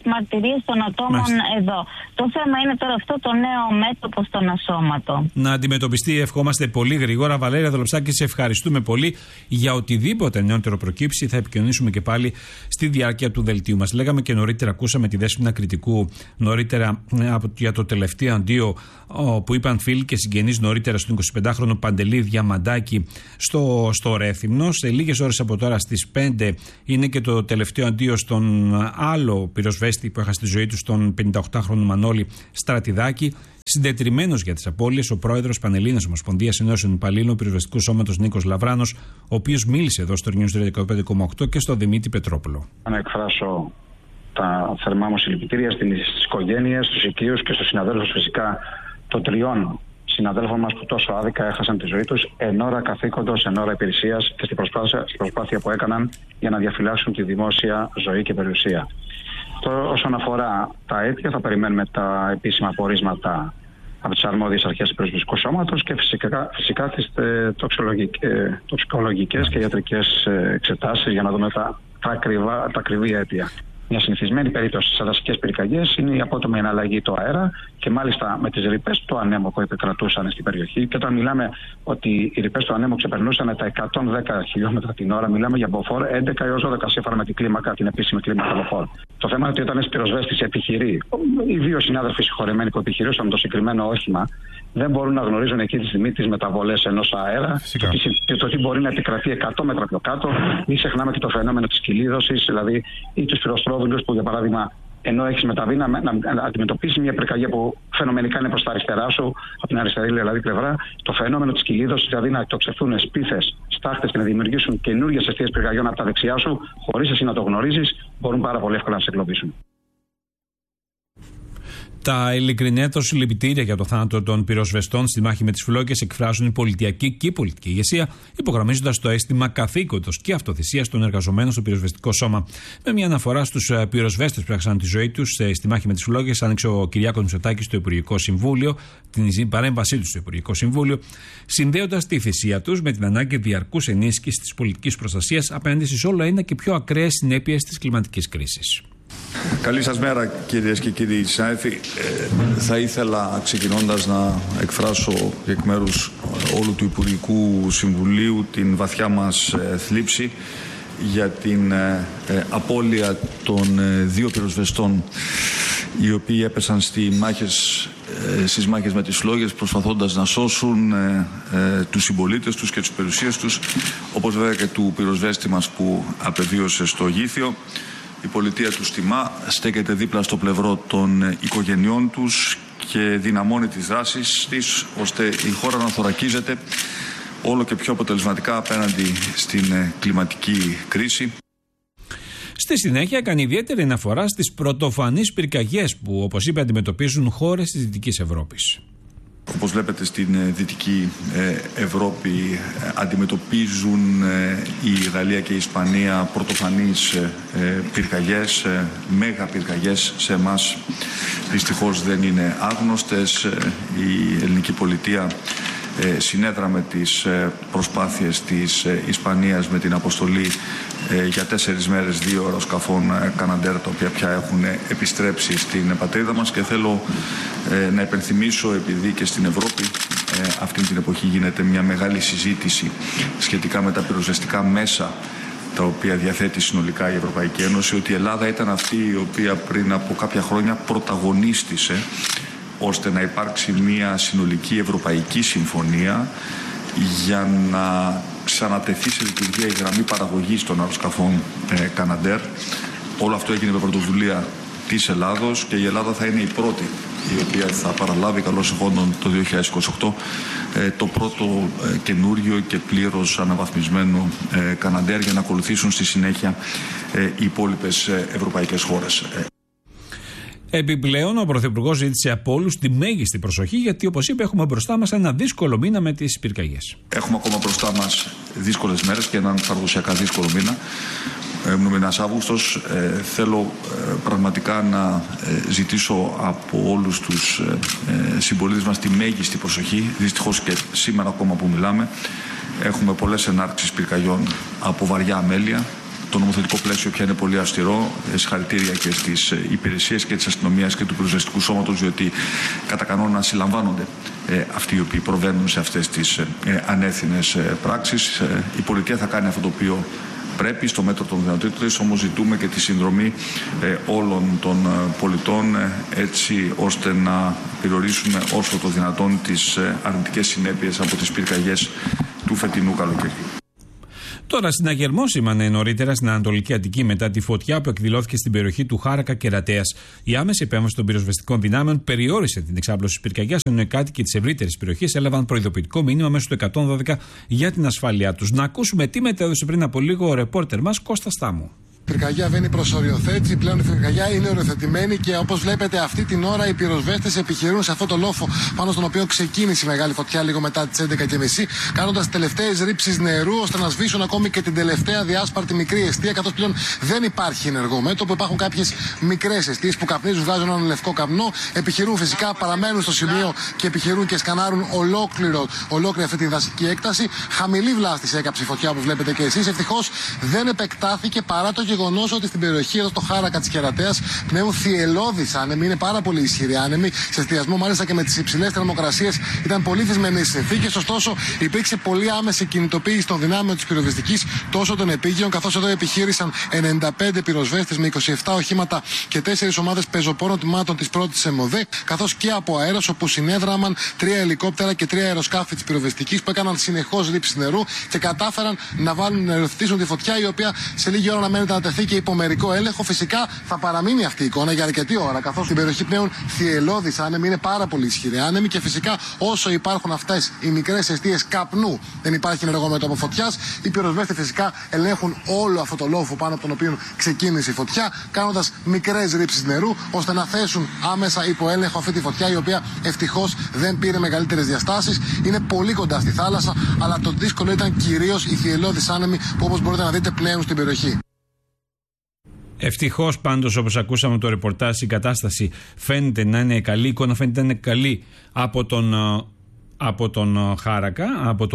μαρτυρίες των ατόμων εδώ. Το θέμα είναι τώρα αυτό το νέο μέτωπο στον ασώματο. Να αντιμετωπιστεί, ευχόμαστε πολύ γρήγορα. Βαλέρια Δολοψάκη, σε ευχαριστούμε πολύ. Για οτιδήποτε νεότερο προκύψει, θα επικοινωνήσουμε και πάλι στη διάρκεια του δελτίου μας. Λέγαμε και νωρίτερα, ακούσαμε τη Δέσποινα Κρητικού νωρίτερα για το τελευταίο αντίο που είπαν φίλοι και συγγενείς νωρίτερα στον 25χρονο Παντελή Διαμαντάκη στο Ρέθυμνο. Σε λίγες ώρες από τώρα στις 5 είναι και το τελευταίο αντίο στον άλλο πυροσβέστη που έχασε τη ζωή του, στον 58χρονο Μανώλη Στρατιδάκη. Συντετριμμένος για τις απώλειες, ο πρόεδρος Πανελλήνιας Ομοσπονδίας Ενώσεων Υπαλλήλων Πυροσβεστικού Σώματος Νίκος Λαβράνος, ο οποίος μίλησε εδώ στο News 15,8 και στο Δημήτρη Πετρόπουλο. Να εκφράσω τα θερμά μου συλληπιτήρια στις οικογένειες, στους οικείους και στους συναδέλφους φυσικά των 3 συναδέλφων μας που τόσο άδικα έχασαν τη ζωή τους εν ώρα καθήκοντος, εν ώρα υπηρεσίας και στην προσπάθεια που έκαναν για να διαφυλάξουν τη δημόσια ζωή και περιουσία. Όσον αφορά τα αίτια, θα περιμένουμε τα επίσημα απορίσματα από τις αρμόδιες αρχές του Πυροσβεστικού Σώματος και φυσικά τις τοξικολογικές και ιατρικές εξετάσεις για να δούμε τα ακριβή αίτια. Μια συνηθισμένη περίπτωση στις δασικές πυρκαγιές είναι η απότομη εναλλαγή του αέρα και μάλιστα με τις ρηπές του ανέμου που επικρατούσαν στην περιοχή. Και όταν μιλάμε ότι οι ρηπές του ανέμου ξεπερνούσαν τα 110 χιλιόμετρα την ώρα, μιλάμε για μποφόρ 11 έως 12 σύμφωνα με την κλίμακα, την επίσημη κλίμακα μποφόρ. Το θέμα είναι ότι όταν ένας πυροσβέστης επιχειρεί, οι 2 συνάδελφοι συγχωρεμένοι που επιχειρούσαν το συγκεκριμένο όχημα, δεν μπορούν να γνωρίζουν εκεί τη στιγμή τις μεταβολές ενός αέρα και το τι μπορεί να επικρατεί 100 μέτρα πιο κάτω. Μην ξεχνάμε και το φαινόμενο της κυλίδωσης, δηλαδή ή τους πυροσπρόβιλους που για παράδειγμα ενώ έχεις μεταβεί να αντιμετωπίσεις μια πυρκαγιά που φαινομενικά είναι προς τα αριστερά σου, από την αριστερή δηλαδή πλευρά, το φαινόμενο της κυλίδωσης, δηλαδή να εκτοξευθούν σπίθες, στάχτες και να δημιουργήσουν καινούργιες αιστείες πυρκαγιών από τα δεξιά σου, χωρίς εσύ να το γνωρίζεις, μπορούν πάρα πολύ εύκολα να σε εγκλωβίσουν. Τα ειλικρινέτα συλληπιτήρια για το θάνατο των πυροσβεστών στη μάχη με τις φλόγες εκφράζουν η πολιτιακή και η πολιτική ηγεσία, υπογραμμίζοντας το αίσθημα καθήκοντος και αυτοθυσίας των εργαζομένων στο πυροσβεστικό σώμα. Με μια αναφορά στους πυροσβέστες που έχασαν τη ζωή τους στη μάχη με τις φλόγες, άνοιξε ο Κυριάκος Μητσοτάκης στο Υπουργικό Συμβούλιο, την παρέμβασή του στο Υπουργικό Συμβούλιο, συνδέοντας τη θυσία τους με την ανάγκη διαρκούς ενίσχυσης της πολιτικής προστασίας απέναντι στις όλο ένα και πιο ακραίες συνέπειες της κλιματικής κρίσης. Καλή σας μέρα κυρίες και κύριοι συνάδελφοι. Θα ήθελα ξεκινώντας να εκφράσω εκ μέρους όλου του Υπουργικού Συμβουλίου την βαθιά μας θλίψη για την απώλεια των 2 πυροσβεστών οι οποίοι έπεσαν στις μάχες με τις φλόγες προσπαθώντας να σώσουν τους συμπολίτες τους και τις περιουσίες τους, όπως βέβαια και του πυροσβέστη μας που απεβίωσε στο Γήθιο. Η πολιτεία τους τιμά, στέκεται δίπλα στο πλευρό των οικογενειών τους και δυναμώνει τις δράσεις της, ώστε η χώρα να θωρακίζεται όλο και πιο αποτελεσματικά απέναντι στην κλιματική κρίση. Στη συνέχεια έκανε ιδιαίτερη αναφορά στις πρωτοφανείς πυρκαγιές που, όπως είπε, αντιμετωπίζουν χώρες της Δυτικής Ευρώπης. Όπως βλέπετε στην Δυτική Ευρώπη αντιμετωπίζουν η Γαλλία και η Ισπανία πρωτοφανείς πυρκαγιές, μέγα πυρκαγιές. Σε εμάς δυστυχώς δεν είναι άγνωστες. Η ελληνική πολιτεία συνέδραμε τις προσπάθειες της Ισπανίας με την αποστολή για 4 μέρες 2 αεροσκαφών Καναντέρ, τα οποία πια έχουν επιστρέψει στην πατρίδα μας, και θέλω να υπενθυμίσω, επειδή και στην Ευρώπη αυτή την εποχή γίνεται μια μεγάλη συζήτηση σχετικά με τα πυροσβεστικά μέσα τα οποία διαθέτει συνολικά η Ευρωπαϊκή Ένωση, ότι η Ελλάδα ήταν αυτή η οποία πριν από κάποια χρόνια πρωταγωνίστησε ώστε να υπάρξει μια συνολική ευρωπαϊκή συμφωνία για να ξανατεθεί σε λειτουργία η γραμμή παραγωγής των αεροσκαφών Καναντέρ. Όλο αυτό έγινε με πρωτοβουλία της Ελλάδος και η Ελλάδα θα είναι η πρώτη η οποία θα παραλάβει καλώς εχόντων το 2028 το πρώτο καινούριο και πλήρως αναβαθμισμένο Καναντέρ, για να ακολουθήσουν στη συνέχεια οι υπόλοιπες ευρωπαϊκές χώρες. Επιπλέον, ο Πρωθυπουργός ζήτησε από όλους τη μέγιστη προσοχή, γιατί, όπως είπε, έχουμε μπροστά μας ένα δύσκολο μήνα με τις πυρκαγιές. Έχουμε ακόμα μπροστά μας δύσκολες μέρες και έναν παραδοσιακά δύσκολο μήνα. Ο μήνας Αύγουστος. Θέλω πραγματικά να ζητήσω από όλους τους συμπολίτες μας τη μέγιστη προσοχή. Δυστυχώς και σήμερα ακόμα που μιλάμε έχουμε πολλές ενάρξεις πυρκαγιών από βαριά αμέλεια, το νομοθετικό πλαίσιο πια είναι πολύ αυστηρό. Συγχαρητήρια και στις υπηρεσίες και της αστυνομίας και του πυροσβεστικού σώματος, διότι κατά κανόνα συλλαμβάνονται αυτοί οι οποίοι προβαίνουν σε αυτές τις ανεύθυνες πράξεις. Η πολιτεία θα κάνει αυτό το οποίο πρέπει στο μέτρο των δυνατοτήτων της, όμως ζητούμε και τη συνδρομή όλων των πολιτών έτσι ώστε να περιορίσουμε όσο το δυνατόν τις αρνητικές συνέπειες από τις πυρκαγιές του φετινού καλοκαιριού. Τώρα, συναγερμόσημανε νωρίτερα στην Ανατολική Αττική μετά τη φωτιά που εκδηλώθηκε στην περιοχή του Χάρακα Κερατέας. Η άμεση επέμβαση των πυροσβεστικών δυνάμεων περιόρισε την εξάπλωση της πυρκαγιάς, ενώ οι κάτοικοι της ευρύτερης περιοχής έλαβαν προειδοποιητικό μήνυμα μέσω του 112 για την ασφάλειά τους. Να ακούσουμε τι μετέδωσε πριν από λίγο ο ρεπόρτερ μας Κώστας Στάμου. Η πυρκαγιά βαίνει προς οριοθέτηση. Πλέον η πυρκαγιά είναι οριοθετημένη και όπως βλέπετε, αυτή την ώρα οι πυροσβέστες επιχειρούν σε αυτό το λόφο πάνω στον οποίο ξεκίνησε η μεγάλη φωτιά λίγο μετά τις 11:30, κάνοντας τελευταίες ρήψεις νερού ώστε να σβήσουν ακόμη και την τελευταία διάσπαρτη μικρή εστία, καθώς πλέον δεν υπάρχει ενεργό μέτωπο. Υπάρχουν κάποιες μικρές εστίες που καπνίζουν, βγάζουν έναν λευκό καπνό. Επιχειρούν φυσικά, παραμένουν στο σημείο και επιχειρούν και σκανάρουν ολόκληρη αυτή τη δασική έκταση. Χαμηλή βλάστηση έκαψε η φωτιά, όπως βλέπετε και εσείς. Ευτυχώς δεν επεκτάθηκε παρά το γεγονός ότι στην περιοχή εδώ στο Χάρακα της Κερατέας πνέουν θυελλώδεις άνεμοι, είναι πάρα πολύ ισχυροί άνεμοι. Σε εστιασμό, μάλιστα και με τις υψηλές θερμοκρασίες, ήταν πολύ δυσμενείς συνθήκες. Ωστόσο, υπήρξε πολύ άμεση κινητοποίηση των δυνάμεων της πυροσβεστικής τόσο των επίγειων, καθώς εδώ επιχείρησαν 95 πυροσβέστες με 27 οχήματα και 4 ομάδες πεζοπόρων τμήματων της πρώτης ΕΜΟΔΕ, καθώς και από αέρος, όπου συνέδραμαν 3 ελικόπτερα και 3 αεροσκάφη της πυροσβεστικής που έκαναν συνεχώς ρήψη νερού και κατάφεραν να υιοθετήσουν τη φωτιά, η οποία σε λίγη ώρα αναμένεται να τεθεί και υπό μερικό έλεγχο. Φυσικά θα παραμείνει αυτή η εικόνα για αρκετή ώρα, καθώς στην περιοχή πνέουν θυελλώδεις άνεμοι, είναι πάρα πολύ ισχυροί άνεμοι και φυσικά όσο υπάρχουν αυτές οι μικρές εστίες καπνού, δεν υπάρχει ενεργό μέτωπο φωτιάς. Οι πυροσβέστες φυσικά ελέγχουν όλο αυτό το λόφο πάνω από τον οποίο ξεκίνησε η φωτιά, κάνοντας μικρές ρήψεις νερού ώστε να θέσουν άμεσα υπό έλεγχο αυτή τη φωτιά, η οποία ευτυχώς δεν πήρε μεγαλύτερες διαστάσεις. Είναι πολύ κοντά στη θάλασσα, αλλά το δύσκολο ήταν κυρίως οι θυελλώδεις άνεμοι που, όπως μπορείτε να δείτε, πνέουν στην περιοχή. Ευτυχώς πάντως, όπως ακούσαμε το ρεπορτάζ, η κατάσταση φαίνεται να είναι καλή, η εικόνα φαίνεται να είναι καλή από τον Χάρακα,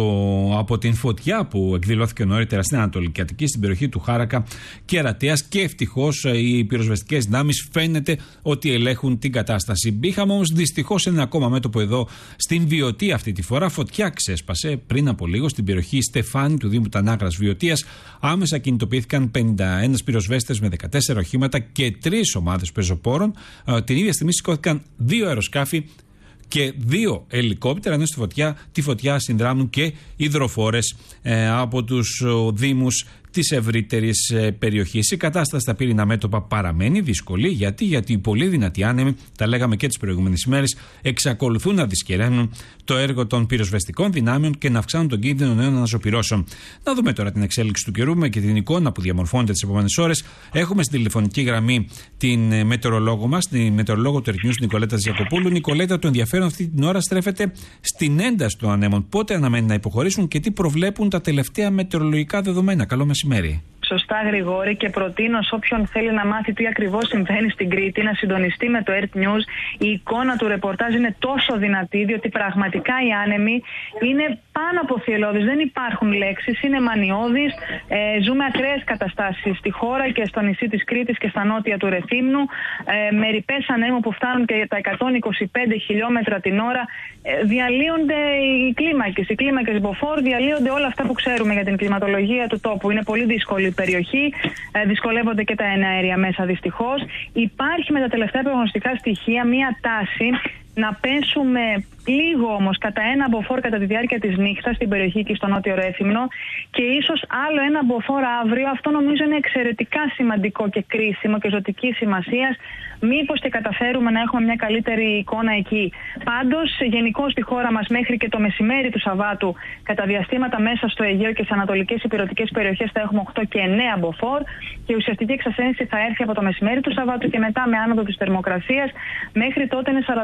από την φωτιά που εκδηλώθηκε νωρίτερα στην Ανατολική Αττική, στην περιοχή του Χάρακα Κερατέας, και ευτυχώς οι πυροσβεστικές δυνάμεις φαίνεται ότι ελέγχουν την κατάσταση. Είχαμε όμως δυστυχώς ένα ακόμα μέτωπο εδώ στην Βιωτία αυτή τη φορά. Φωτιά ξέσπασε πριν από λίγο στην περιοχή Στεφάνη του Δήμου Τανάγρας Βιωτίας. Άμεσα κινητοποιήθηκαν 51 πυροσβέστες με 14 οχήματα και 3 ομάδες πεζοπόρων. Την ίδια στιγμή σηκώθηκαν 2 αεροσκάφη και 2 ελικόπτερα, ενώ τη φωτιά συνδράμουν και υδροφόρες από τους δήμους της ευρύτερης περιοχής. Η κατάσταση στα πύρινα μέτωπα παραμένει δύσκολη. Γιατί οι πολύ δυνατοί άνεμοι, τα λέγαμε και τις προηγούμενες ημέρες, εξακολουθούν να δυσκεραίνουν το έργο των πυροσβεστικών δυνάμεων και να αυξάνουν τον κίνδυνο νέων αναζωπυρώσεων. Να δούμε τώρα την εξέλιξη του καιρού και την εικόνα που διαμορφώνεται τις επόμενες ώρες. Έχουμε στην τηλεφωνική γραμμή την μετεωρολόγο μας, την μετεωρολόγο του Earth News, Νικολέτα Ζιακοπούλου. Νικολέτα, το ενδιαφέρον αυτή την ώρα στρέφεται στην ένταση των ανέμων. Πότε αναμένει να υποχωρήσουν και τι προβλέπουν τα τελευταία μετεωρολογικά δεδομένα? Καλό μεσημέρι. Σωστά, Γρηγόρη, και προτείνω σε όποιον θέλει να μάθει τι ακριβώς συμβαίνει στην Κρήτη να συντονιστεί με το Earth News. Η εικόνα του ρεπορτάζ είναι τόσο δυνατή, διότι πραγματικά οι άνεμοι είναι πάνω από θυελλώδεις. Δεν υπάρχουν λέξεις, είναι μανιώδεις. Ζούμε ακραίες καταστάσεις στη χώρα και στο νησί της Κρήτης και στα νότια του Ρεθύμνου. Με ρηπές ανέμου που φτάνουν και τα 125 χιλιόμετρα την ώρα. Διαλύονται οι κλίμακες μποφόρ, διαλύονται όλα αυτά που ξέρουμε για την κλιματολογία του τόπου. Είναι πολύ δύσκολη η περιοχή, δυσκολεύονται και τα εναέρια μέσα δυστυχώς. Υπάρχει με τα τελευταία προγνωστικά στοιχεία μία τάση να πέσουμε λίγο όμως κατά 1 μποφόρ κατά τη διάρκεια της νύχτας στην περιοχή και στο νότιο Ρέθυμνο και ίσως άλλο 1 μποφόρ αύριο. Αυτό νομίζω είναι εξαιρετικά σημαντικό και κρίσιμο και ζωτική σημασίας. Μήπως και καταφέρουμε να έχουμε μια καλύτερη εικόνα εκεί. Πάντως, γενικώς στη χώρα μας μέχρι και το μεσημέρι του Σαββάτου, κατά διαστήματα μέσα στο Αιγαίο και στις ανατολικές υπηρετικές περιοχές θα έχουμε 8 και 9 μποφόρ και η ουσιαστική εξασθένηση θα έρθει από το μεσημέρι του Σαββάτου και μετά με άνοδο της θερμοκρασίας. Μέχρι τότε είναι 48 ώρες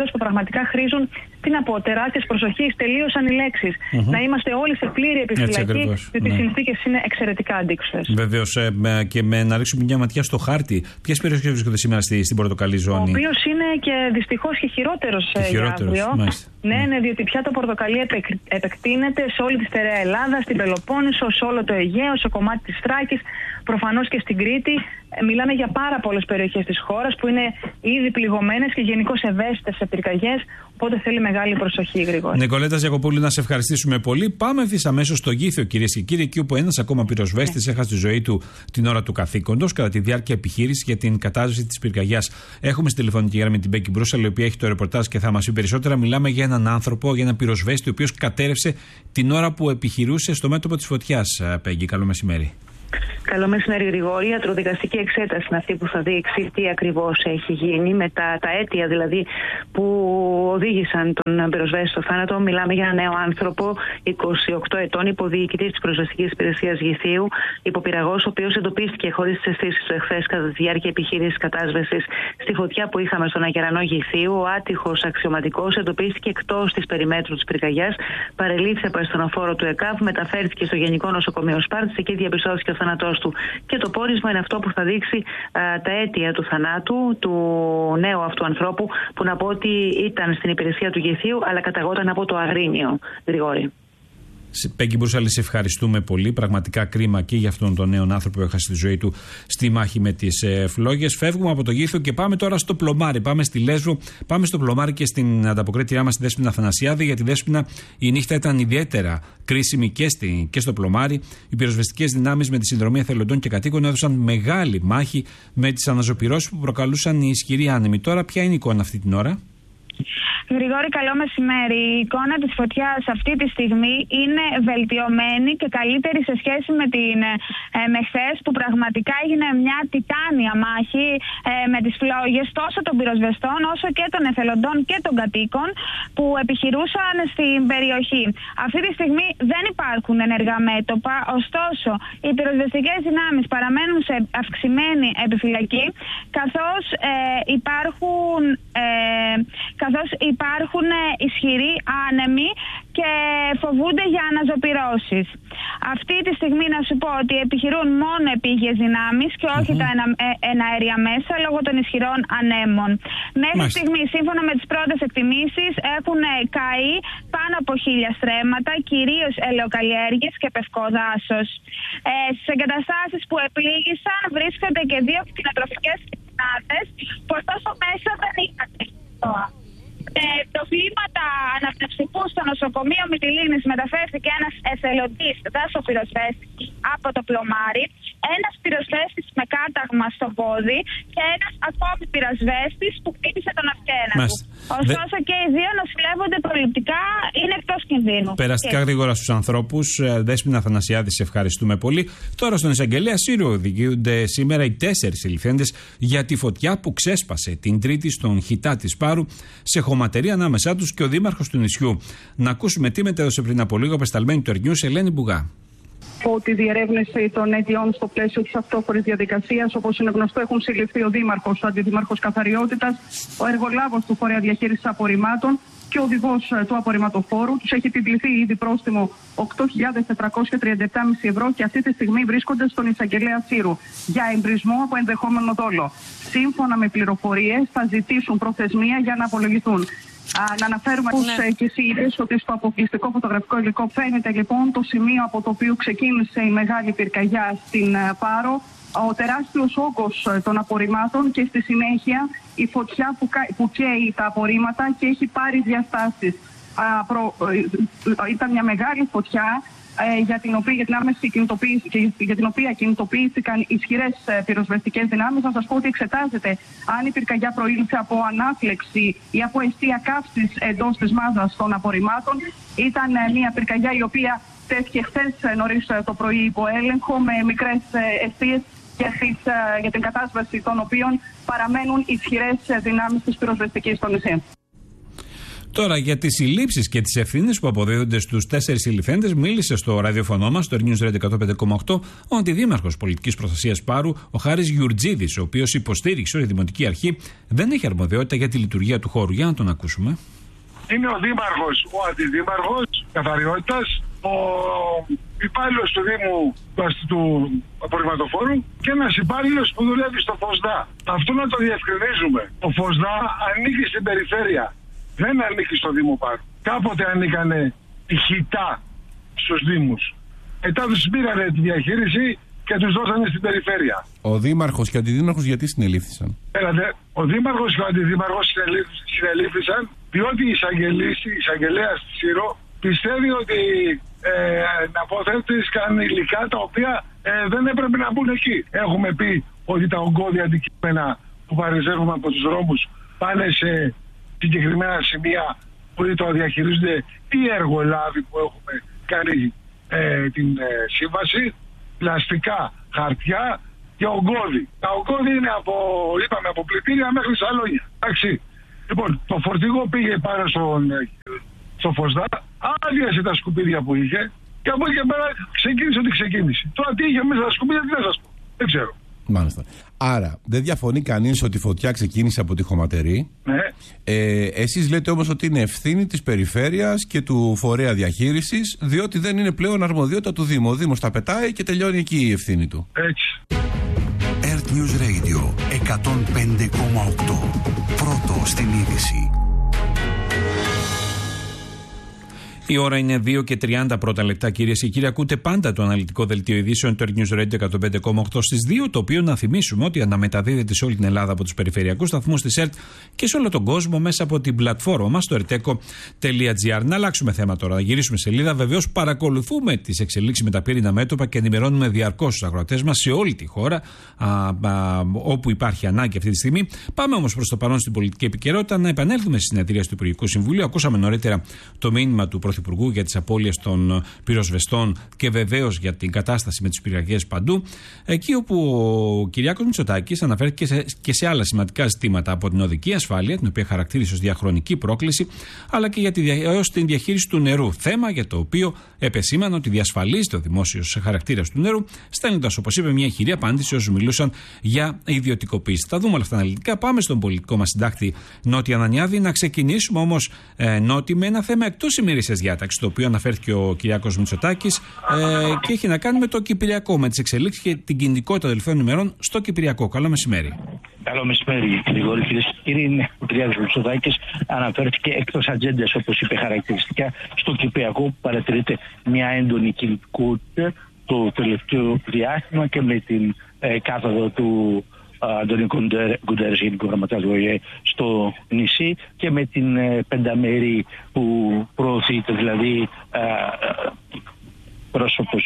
χώρες που πραγματικά χρήζουν, τι να πω, τεράστιες προσοχής, τελείωσαν οι λέξεις. Να είμαστε όλοι σε πλήρη επιφυλακή, διότι οι συνθήκες είναι εξαιρετικά αντίξωες. Βεβαίως, και να ρίξουμε μια ματιά στο χάρτη. Ποιες περιοχές βρίσκονται σήμερα στην πορτοκαλί ζώνη? Ο οποίος είναι και δυστυχώς και χειρότερος για αύριο. Ναι, διότι πια το πορτοκαλί επεκτείνεται σε όλη τη στερεά Ελλάδα, στην Πελοπόννησο, σε όλο το Αιγαίο, σε κομμάτι της Θράκης, προφανώς και στην Κρήτη. Μιλάμε για πάρα πολλές περιοχές της χώρας που είναι ήδη πληγωμένες και γενικώς ευαίσθητες σε πυρκαγιές. Οπότε θέλει μεγάλη προσοχή, Γρηγόρη. Νικολέτα Γιακοπούλου, να σε ευχαριστήσουμε πολύ. Πάμε ευθύς αμέσως στο Γήθιο, κυρίες και κύριοι, εκεί όπου ένας ακόμα πυροσβέστης έχασε τη ζωή του την ώρα του καθήκοντος κατά τη διάρκεια επιχείρησης για την κατάσβεση της πυρκαγιάς. Έχουμε στη τηλεφωνική γραμμή την Μπέκη Μπρούσαλη, η οποία έχει το ρεπορτάζ και θα μας πει περισσότερα. Μιλάμε για έναν άνθρωπο, για έναν πυροσβέστη, ο οποίος κατέρευσε την ώρα που επιχειρούσε στο μέτωπο της φωτιάς. Μπέκη, καλό μεσημέρι. Καλό μεσημέρι, Γρηγόρη. Η ιατροδικαστική εξέταση είναι αυτή που θα δείξει τι ακριβώς έχει γίνει με τα αίτια δηλαδή που οδήγησαν τον πυροσβέστη στο θάνατο. Μιλάμε για ένα νέο άνθρωπο, 28 ετών, υποδιοικητής της Πυροσβεστικής Υπηρεσίας Γηθίου, υποπυραγός, ο οποίος εντοπίστηκε χωρίς τις αισθήσεις του εχθές κατά τη διάρκεια επιχείρησης κατάσβεσης στη φωτιά που είχαμε στον Αγερανό Γηθίου. Ο άτυχος αξιωματικός εντοπίστηκε εκτός της περιμέτρου της πυρκαγιάς, παρελήφθη από ασθενοφόρο του ΕΚΑΒ, μεταφέρθηκε στο Γενικό Νοσοκομείο Σπάρτης, εκεί διαπιστώθηκε ο θάνατός του. Και το πόρισμα είναι αυτό που θα δείξει τα αίτια του θανάτου του νέου αυτού ανθρώπου, που να πω ότι ήταν στην υπηρεσία του Γηθίου, αλλά καταγόταν από το Αγρίνιο, Γρηγόρη. Μπέκη Μπρούσαλη, σε ευχαριστούμε πολύ. Πραγματικά κρίμα και για αυτόν τον νέο άνθρωπο που έχασε τη ζωή του στη μάχη με τις φλόγες. Φεύγουμε από το Γήθιο και πάμε τώρα στο Πλωμάρι. Πάμε στη Λέσβο, πάμε στο Πλωμάρι και στην ανταποκρίτριά μας, τη Δέσποινα Αθανασιάδη. Για τη Δέσποινα, η νύχτα ήταν ιδιαίτερα κρίσιμη και στο Πλωμάρι. Οι πυροσβεστικές δυνάμεις με τη συνδρομή εθελοντών και κατοίκων έδωσαν μεγάλη μάχη με τις αναζωπυρώσεις που προκαλούσαν οι ισχυροί άνεμοι. Τώρα, ποια είναι η εικόνα αυτή την ώρα? Γρηγόρη, καλό μεσημέρι. Η εικόνα της φωτιάς αυτή τη στιγμή είναι βελτιωμένη και καλύτερη σε σχέση με χθες, που πραγματικά έγινε μια τιτάνια μάχη με τις φλόγες τόσο των πυροσβεστών όσο και των εθελοντών και των κατοίκων που επιχειρούσαν στην περιοχή. Αυτή τη στιγμή δεν υπάρχουν ενεργά μέτωπα, ωστόσο οι πυροσβεστικές δυνάμεις παραμένουν σε αυξημένη επιφυλακή, καθώς υπάρχουν ισχυροί άνεμοι και φοβούνται για αναζωπυρώσεις. Αυτή τη στιγμή να σου πω ότι επιχειρούν μόνο επίγειες δυνάμεις και όχι τα εναέρια μέσα λόγω των ισχυρών ανέμων. Μέχρι στιγμή, σύμφωνα με τις πρώτες εκτιμήσεις, έχουν καεί πάνω από 1000 στρέμματα, κυρίως ελαιοκαλλιέργειες και πευκό δάσος. Στις εγκαταστάσεις που επλήγησαν βρίσκονται και 2 κτηνοτροφικές κοινότητες, που ωστόσο μέσα δεν είχαν προβλήματα αναπνευστικού στο νοσοκομείο Μυτιλήνης. Μεταφέρθηκε ένας εθελοντής δάσο-πυροσβέστης από το Πλωμάρι, ένας πυροσβέστης με κάταγμα στο πόδι και ένας ακόμη πυροσβέστης που χτύπησε τον αυγένα του. Ωστόσο και οι 2 νοσηλεύονται προληπτικά, είναι εκτός κινδύνου. Περαστικά γρήγορα στους ανθρώπους. Δέσποινα Αθανασιάδη, σε ευχαριστούμε πολύ. Τώρα στον εισαγγελέα Σύρο οδηγούνται σήμερα οι 4 συλληφθέντες για τη φωτιά που ξέσπασε την Τρίτη στον Χιτά της Πάρου, σε χωματερή ανάμεσά τους και ο δήμαρχος του νησιού. Να ακούσουμε τι μετέδωσε πριν από λίγο απεσταλμένη του Earthnews, Ελένη Μπουγά. Τη διερεύνηση των αιτιών στο πλαίσιο της αυτόφορης διαδικασίας, όπως είναι γνωστό, έχουν συλληφθεί ο Δήμαρχος, ο Αντιδήμαρχος Καθαριότητας, ο εργολάβος του Φορέα Διαχείρισης Απορριμμάτων και ο οδηγός του απορριμματοφόρου. Τους έχει επιβληθεί ήδη πρόστιμο 8.437,5 ευρώ και αυτή τη στιγμή βρίσκονται στον εισαγγελέα Σύρου για εμπρισμό από ενδεχόμενο δόλο. Σύμφωνα με πληροφορίες, θα ζητήσουν προθεσμία για να απολογηθούν. Να αναφέρουμε πως και εσύ είπες ότι στο αποκλειστικό φωτογραφικό υλικό φαίνεται λοιπόν το σημείο από το οποίο ξεκίνησε η μεγάλη πυρκαγιά στην Πάρο, ο τεράστιος όγκος των απορριμμάτων και στη συνέχεια η φωτιά που καίει τα απορρίμματα και έχει πάρει διαστάσεις. Ήταν μια μεγάλη φωτιά για την οποία κινητοποιήθηκαν ισχυρές πυροσβεστικές δυνάμεις. Να σας πω ότι εξετάζεται αν η πυρκαγιά προήλθε από ανάφλεξη ή από αιστεία καύσης εντός της μάζας των απορριμμάτων. Ήταν μια πυρκαγιά η οποία τέθηκε χθες νωρίς το πρωί υπό έλεγχο με μικρές αιστείες για την κατάσβεση των οποίων παραμένουν ισχυρές δυνάμεις της πυροσβεστικής στο νησί. Τώρα για τις συλλήψεις και τις ευθύνες που αποδίδονται στους 4 συλληφθέντες, μίλησε στο ραδιοφωνό μας, το News Radio 105,8, ο αντιδήμαρχος πολιτικής προστασίας Πάρου, ο Χάρης Γιουρτζίδης, ο οποίος υποστήριξε ότι η Δημοτική Αρχή δεν έχει αρμοδιότητα για τη λειτουργία του χώρου. Για να τον ακούσουμε. Είναι ο δήμαρχος, ο αντιδήμαρχος καθαριότητας, ο υπάλληλος του Δήμου του απορριμματοφόρου και ένας υπάλληλος που δουλεύει στο ΦΟΣΔΑ. Αυτό να το διευκρινίζουμε. Ο ΦΟΣΔΑ ανήκει στην περιφέρεια. Δεν ανήκει στο Δήμο Πάρου. Κάποτε ανήκανε ηχητά στους Δήμους. Μετά τους πήρανε τη διαχείριση και τους δώσανε στην περιφέρεια. Ο δήμαρχος και ο αντιδήμαρχος γιατί συνελήφθησαν? Ο δήμαρχος και ο αντιδήμαρχος συνελήφθησαν διότι η εισαγγελέας της ΣΥΡΟ πιστεύει ότι αποθέτησαν υλικά τα οποία δεν έπρεπε να μπουν εκεί. Έχουμε πει ότι τα ογκώδια αντικείμενα που παρεζέρβουμε από τους δρόμους πάνε σε συγκεκριμένα σημεία που το διαχειρίζονται οι εργολάβοι που έχουμε κάνει την σύμβαση, πλαστικά, χαρτιά και ογκώδη. Τα ογκώδη είναι από πλυντήρια μέχρι σαλόνια. Εντάξει. Λοιπόν, το φορτηγό πήγε πάνω στο ΦΟΣΔΑ, άδειασε τα σκουπίδια που είχε και από εκεί και πέρα ξεκίνησε ό,τι ξεκίνησε. Τώρα τι είχε μέσα στα σκουπίδια, τι θα σας πω. Δεν ξέρω. Μάλιστα. Άρα, δεν διαφωνεί κανείς ότι η φωτιά ξεκίνησε από τη Χωματερή. Ναι. Εσείς λέτε όμως ότι είναι ευθύνη της περιφέρειας και του φορέα διαχείρισης, διότι δεν είναι πλέον αρμοδιότητα του Δήμου. Ο Δήμος τα πετάει και τελειώνει εκεί η ευθύνη του. Έτσι. Earth News Radio 105,8. Πρώτο στην είδηση. Η ώρα είναι 2 και 30 πρώτα λεπτά, κυρίες και κύριοι. Ακούτε πάντα το αναλυτικό δελτίο ειδήσεων του News Radio 105,8 στις 2. Το οποίο να θυμίσουμε ότι αναμεταδίδεται σε όλη την Ελλάδα από τους περιφερειακούς σταθμούς της ΕΡΤ και σε όλο τον κόσμο μέσα από την πλατφόρμα μας, το erteco.gr. Να αλλάξουμε θέμα τώρα, να γυρίσουμε σελίδα. Βεβαίως, παρακολουθούμε τις εξελίξεις με τα πύρινα μέτωπα και ενημερώνουμε διαρκώς τους αγροτές μας σε όλη τη χώρα όπου υπάρχει ανάγκη αυτή τη στιγμή. Πάμε όμως προς το παρόν στην πολιτική επικαιρότητα, να επανέλθουμε στη συνεδρία του Υπουργικού Συμβουλίου. Ακούσαμε νωρίτερα το μήνυμα του Πρωθυπουργού για τις απώλειες των πυροσβεστών και βεβαίως για την κατάσταση με τις πυρκαγιές παντού. Εκεί όπου ο Κυριάκος Μητσοτάκης αναφέρθηκε και σε άλλα σημαντικά ζητήματα, από την οδική ασφάλεια, την οποία χαρακτήρισε ως διαχρονική πρόκληση, αλλά και για έως την διαχείριση του νερού. Θέμα για το οποίο επεσήμανε ότι διασφαλίζεται ο δημόσιος χαρακτήρας του νερού, στέλνοντας, όπως είπε, μια χειρή απάντηση όσους μιλούσαν για ιδιωτικοποίηση. Θα δούμε όλα αυτά αναλυτικά. Πάμε στον πολιτικό μας συντάκτη Νότι Ανανιάδη. Να ξεκινήσουμε όμως, Νότι, με ένα θέμα εκτός ημερήσιας διάταξης, το οποίο αναφέρθηκε ο Κυριάκος Μητσοτάκης και έχει να κάνει με το Κυπριακό, με τις εξελίξεις και την κινητικότητα των τελευταίων ημερών στο Κυπριακό. Καλό μεσημέρι. Καλό μεσημέρι, Γρηγόρη. Κυρίες και κύριοι, ο Κυριάκος Μητσοτάκης αναφέρθηκε εκτός ατζέντας, όπως είπε χαρακτηριστικά, στο Κυπριακό, που παρατηρείται μια έντονη κινητικότητα το τελευταίο διάστημα και με την κάθοδο του Αντώνιο Γκουντέρες, Γενικού Γραμματέα του ΟΗΕ, στο νησί και με την πενταμέρη που προωθείται, δηλαδή πρόσωπος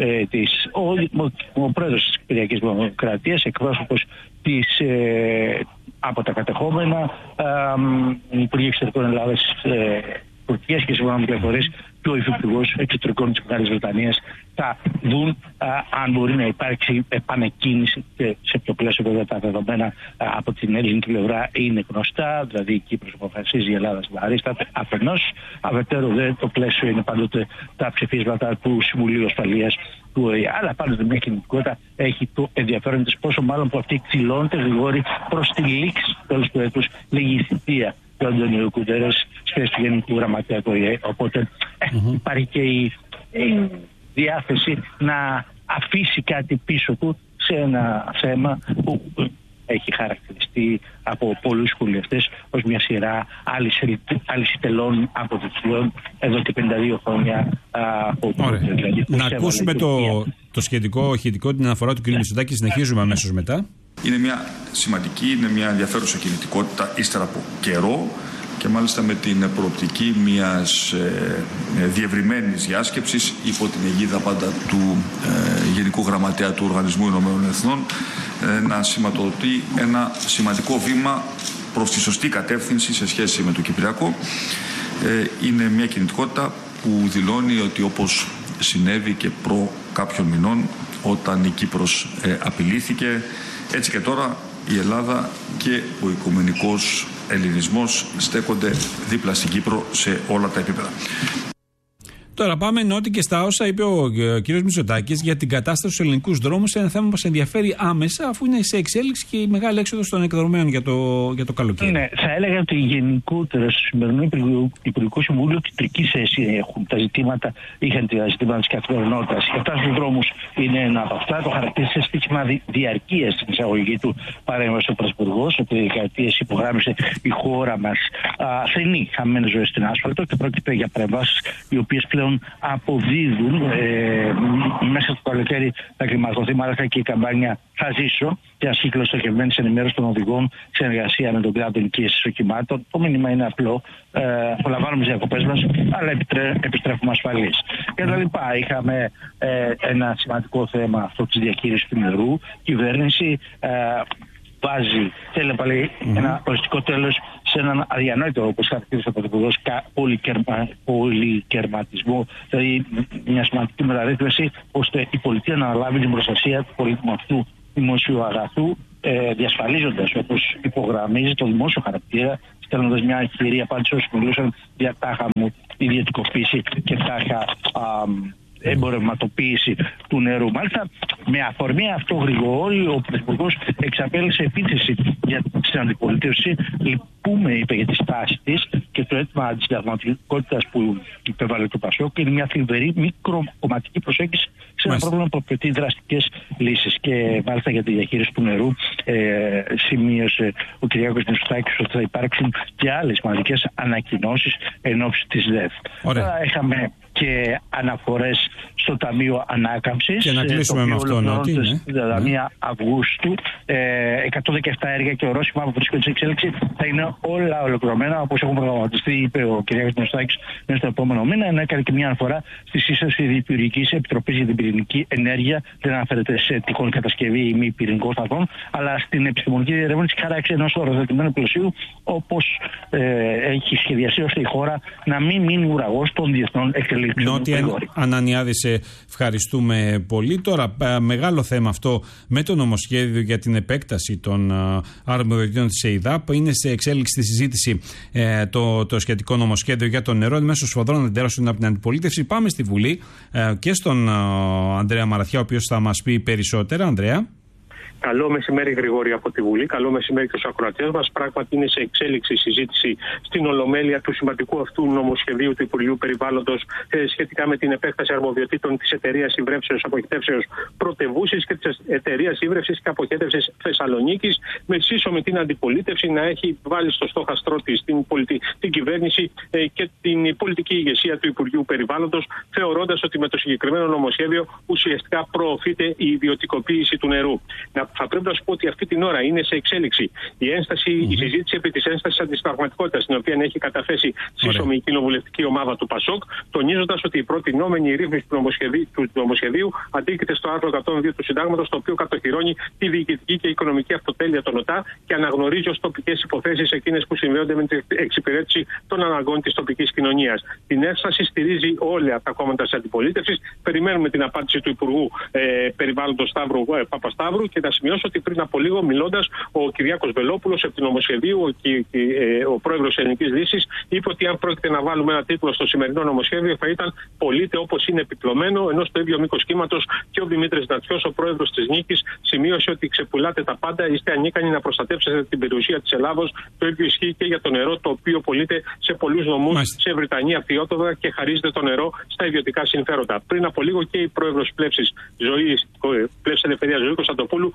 ο πρόεδρος της Κυπριακής Δημοκρατίας, εκπρόσωπος από τα κατεχόμενα, Υπουργοί Εξωτερικών Ελλάδας, Τουρκίας και σύμφωνα με πληροφορίες και ο Υφυπουργός Εξωτερικών της Μεγάλης Βρετανίας θα δουν αν μπορεί να υπάρξει επανεκκίνηση και σε ποιο πλαίσιο. Βέβαια τα δεδομένα από την ελληνική πλευρά είναι γνωστά, δηλαδή η Κύπρος αποφασίζει, η Ελλάδα συμπαρίσταται αφενός, αφετέρου δε το πλαίσιο είναι πάντοτε τα ψηφίσματα του Συμβουλίου Ασφαλείας του ΟΗΕ. Αλλά πάντοτε μια κινητικότητα έχει το ενδιαφέρον της, πόσο μάλλον που αυτή εκδηλώνεται, Γρηγόρη, προς τη λήξη τέλος του έτους, λίγη η θητεία του Αντωνίου Γκουντέρες στη θέση του Γενικού Γραμματέα του ΟΗΕ. Οπότε υπάρχει και η διάθεση να αφήσει κάτι πίσω του σε ένα θέμα που έχει χαρακτηριστεί από πολλούς σχολιαστές ως μια σειρά αλυσιτελών αποτυχιών εδώ και 52 χρόνια από το δηλαδή, να ακούσουμε το σχετικό ηχητικό, την αναφορά του κ. Μητσοτάκη. Συνεχίζουμε αμέσως μετά. Είναι μια σημαντική, είναι μια ενδιαφέρουσα κινητικότητα ύστερα από καιρό και μάλιστα με την προοπτική μιας διευρυμένης διάσκεψης υπό την αιγίδα πάντα του Γενικού Γραμματέα του Οργανισμού Ηνωμένων Εθνών να σηματοδοτεί ένα σημαντικό βήμα προς τη σωστή κατεύθυνση σε σχέση με το Κυπριακό. Είναι μια κινητικότητα που δηλώνει ότι, όπως συνέβη και προ κάποιων μηνών όταν η Κύπρος απειλήθηκε, έτσι και τώρα η Ελλάδα και ο Οικουμενικός ελληνισμός στέκονται δίπλα στην Κύπρο σε όλα τα επίπεδα. Τώρα πάμε νότι και στα όσα είπε ο κ. Μητσοτάκης για την κατάσταση στους ελληνικούς δρόμους. Ένα θέμα που μας ενδιαφέρει άμεσα, αφού είναι σε εξέλιξη και η μεγάλη έξοδος των εκδρομέων για το καλοκαίρι. Ναι, θα έλεγα ότι γενικότερα στο σημερινό Υπουργικό Συμβούλιο κεντρική θέση έχουν τα ζητήματα, είχαν τα ζητήματα της καθημερινότητας. Η κατάσταση στους δρόμους είναι ένα από αυτά. Το χαρακτήρισε στοίχημα διαρκείας στην εισαγωγή του παρέμβαση ο Πρωθυπουργός, ότι δεκαετίες υπογράμμισε η χώρα μας θρηνεί χαμένες ζωές στην άσφαλτο και πρόκειται για παρεμβάσεις οι οποίες πλέον αποδίδουν. Μέσα στο καλοκαίρι θα κλιμακωθεί μάλιστα και η καμπάνια Θα Ζήσω, και ένα κύκλο στοχευμένη ενημέρωση των οδηγών σε συνεργασία με τον κλάδο ενοικίασης οχημάτων. Το μήνυμα είναι απλό. Απολαμβάνουμε τις διακοπές μας, αλλά επιστρέφουμε ασφαλείς. Και τα λοιπά. Είχαμε ένα σημαντικό θέμα αυτό της διαχείρισης του νερού. Η κυβέρνηση θέλει πάλι ένα οριστικό τέλος σε έναν αδιανόητο, όπως χαρακτήρισε ο Πρωθυπουργός, πολυκερματισμό, δηλαδή μια σημαντική μεταρρύθμιση, ώστε η πολιτεία να αναλάβει την προστασία του πολύτιμου αυτού δημοσίου αγαθού, διασφαλίζοντας, όπως υπογραμμίζει, το δημόσιο χαρακτήρα, στέλνοντας μια ευκαιρία απάντηση όσοι μιλούσαν για τάχα μου ιδιωτικοποίηση και τάχα εμπορευματοποίηση του νερού. Μάλιστα, με αφορμή αυτό, Γρηγόρη, ο Πρωθυπουργός εξαπέλυσε επίθεση στην αντιπολίτευση. Λυπούμε, είπε, για τη στάση της και το αίτημα αντισυνταγματικότητας που υπέβαλε το Πασόκ. Είναι μια θλιβερή μικροκομματική προσέγγιση σε ένα πρόβλημα που απαιτεί δραστικές λύσεις. Και μάλιστα για τη διαχείριση του νερού σημείωσε ο κ. Μητσοτάκης ότι θα υπάρξουν και άλλες σημαντικές ανακοινώσεις εν ώψη της ΔΕΘ. Είχαμε και αναφορές στο Ταμείο Ανάκαμψης. Και να κλείσουμε με αυτό, Νότι. Στην 31 Αυγούστου. 117 έργα και ορόσημα που βρίσκονται σε εξέλιξη θα είναι όλα ολοκληρωμένα, όπως έχουν προγραμματιστεί, είπε ο κ. Μητσοτάκης, μέσα στο επόμενο μήνα. Ενώ έκανε και μια αναφορά στη σύσταση Διπυρικής Επιτροπής για την Πυρηνική Ενέργεια. Δεν αναφέρεται σε τυχόν κατασκευή ή μη πυρηνικών σταθμών, αλλά στην επιστημονική διερεύνηση χάραξη ενός οροθετημένου πλαισίου, όπως έχει σχεδιαστεί ώστε η χώρα να μην μείνει ουραγός των διεθνών εξελίξεων. Νότι Ανανιάδη, σε ευχαριστούμε πολύ. Τώρα, μεγάλο θέμα αυτό με το νομοσχέδιο για την επέκταση των αρμοδιοτήτων της ΕΙΔΑΠ. Είναι σε εξέλιξη τη συζήτηση το σχετικό νομοσχέδιο για το νερό. Μέσω σφοδρών εντέρωσεων από την αντιπολίτευση. Πάμε στη Βουλή και στον Ανδρέα Μαραθιά, ο οποίος θα μας πει περισσότερα. Ανδρέα. Καλό μεσημέρι, Γρηγόρη, από τη Βουλή. Καλό μεσημέρι και στους ακροατές μας. Πράγματι, είναι σε εξέλιξη η συζήτηση στην Ολομέλεια του σημαντικού αυτού νομοσχεδίου του Υπουργείου Περιβάλλοντος σχετικά με την επέκταση αρμοδιοτήτων της εταιρείας Υμβρεύσεως Αποχετεύσεως Πρωτευούσης και της εταιρείας Ύβρευσης και Αποχέτευσης Θεσσαλονίκης, με σύσσωμη την αντιπολίτευση να έχει βάλει στο στόχαστρό της την κυβέρνηση και την πολιτική ηγεσία του Υπουργείου Περιβάλλοντος, θεωρώντας ότι με το συγκεκριμένο νομοσχέδιο ουσιαστικά προωθείται η ιδιωτικοποίηση του νερού. Θα πρέπει να σου πω ότι αυτή την ώρα είναι σε εξέλιξη η συζήτηση επί της ένστασης αντισυνταγματικότητας, την οποία έχει καταθέσει σύσσωμη η κοινοβουλευτική ομάδα του ΠΑΣΟΚ, τονίζοντας ότι η προτινόμενη ρύθμιση του νομοσχεδίου αντίκειται στο άρθρο 102 του Συντάγματος, το οποίο κατοχυρώνει τη διοικητική και οικονομική αυτοτέλεια των ΟΤΑ και αναγνωρίζει ως τοπικές υποθέσεις εκείνες που συνδέονται με την εξυπηρέτηση των αναγκών της τοπικής κοινωνίας. Την ένσταση στηρίζει όλα τα κόμματα της αντιπολίτευσης. Περιμένουμε την απάντηση του Υπουργού Περιβάλλοντος Παπασταύρου και να σημειώσω ότι πριν από λίγο, μιλώντας, ο Κυριάκος Βελόπουλος επί του νομοσχεδίου, ο πρόεδρος Ελληνικής Δύσης, είπε ότι αν πρόκειται να βάλουμε ένα τίτλο στο σημερινό νομοσχέδιο θα ήταν «Πολίτε όπως είναι επιπλωμένο», ενώ στο ίδιο μήκος κύματος και ο Δημήτρης Νατιός, ο πρόεδρος της Νίκης, σημείωσε ότι ξεπουλάτε τα πάντα, είστε ανίκανοι να προστατεύσετε την περιουσία της Ελλάδος. Το ίδιο ισχύει και για το νερό, το οποίο πωλείται σε πολλούς νομούς, σε Βρυτανία, Φιότοδα και χαρίζεται το νερό στα ιδιωτικά συμφέροντα. Πριν από λίγο και η πρόεδρος Πλεύσης Ελευθερίας Ζωή Κωνσταντοπούλου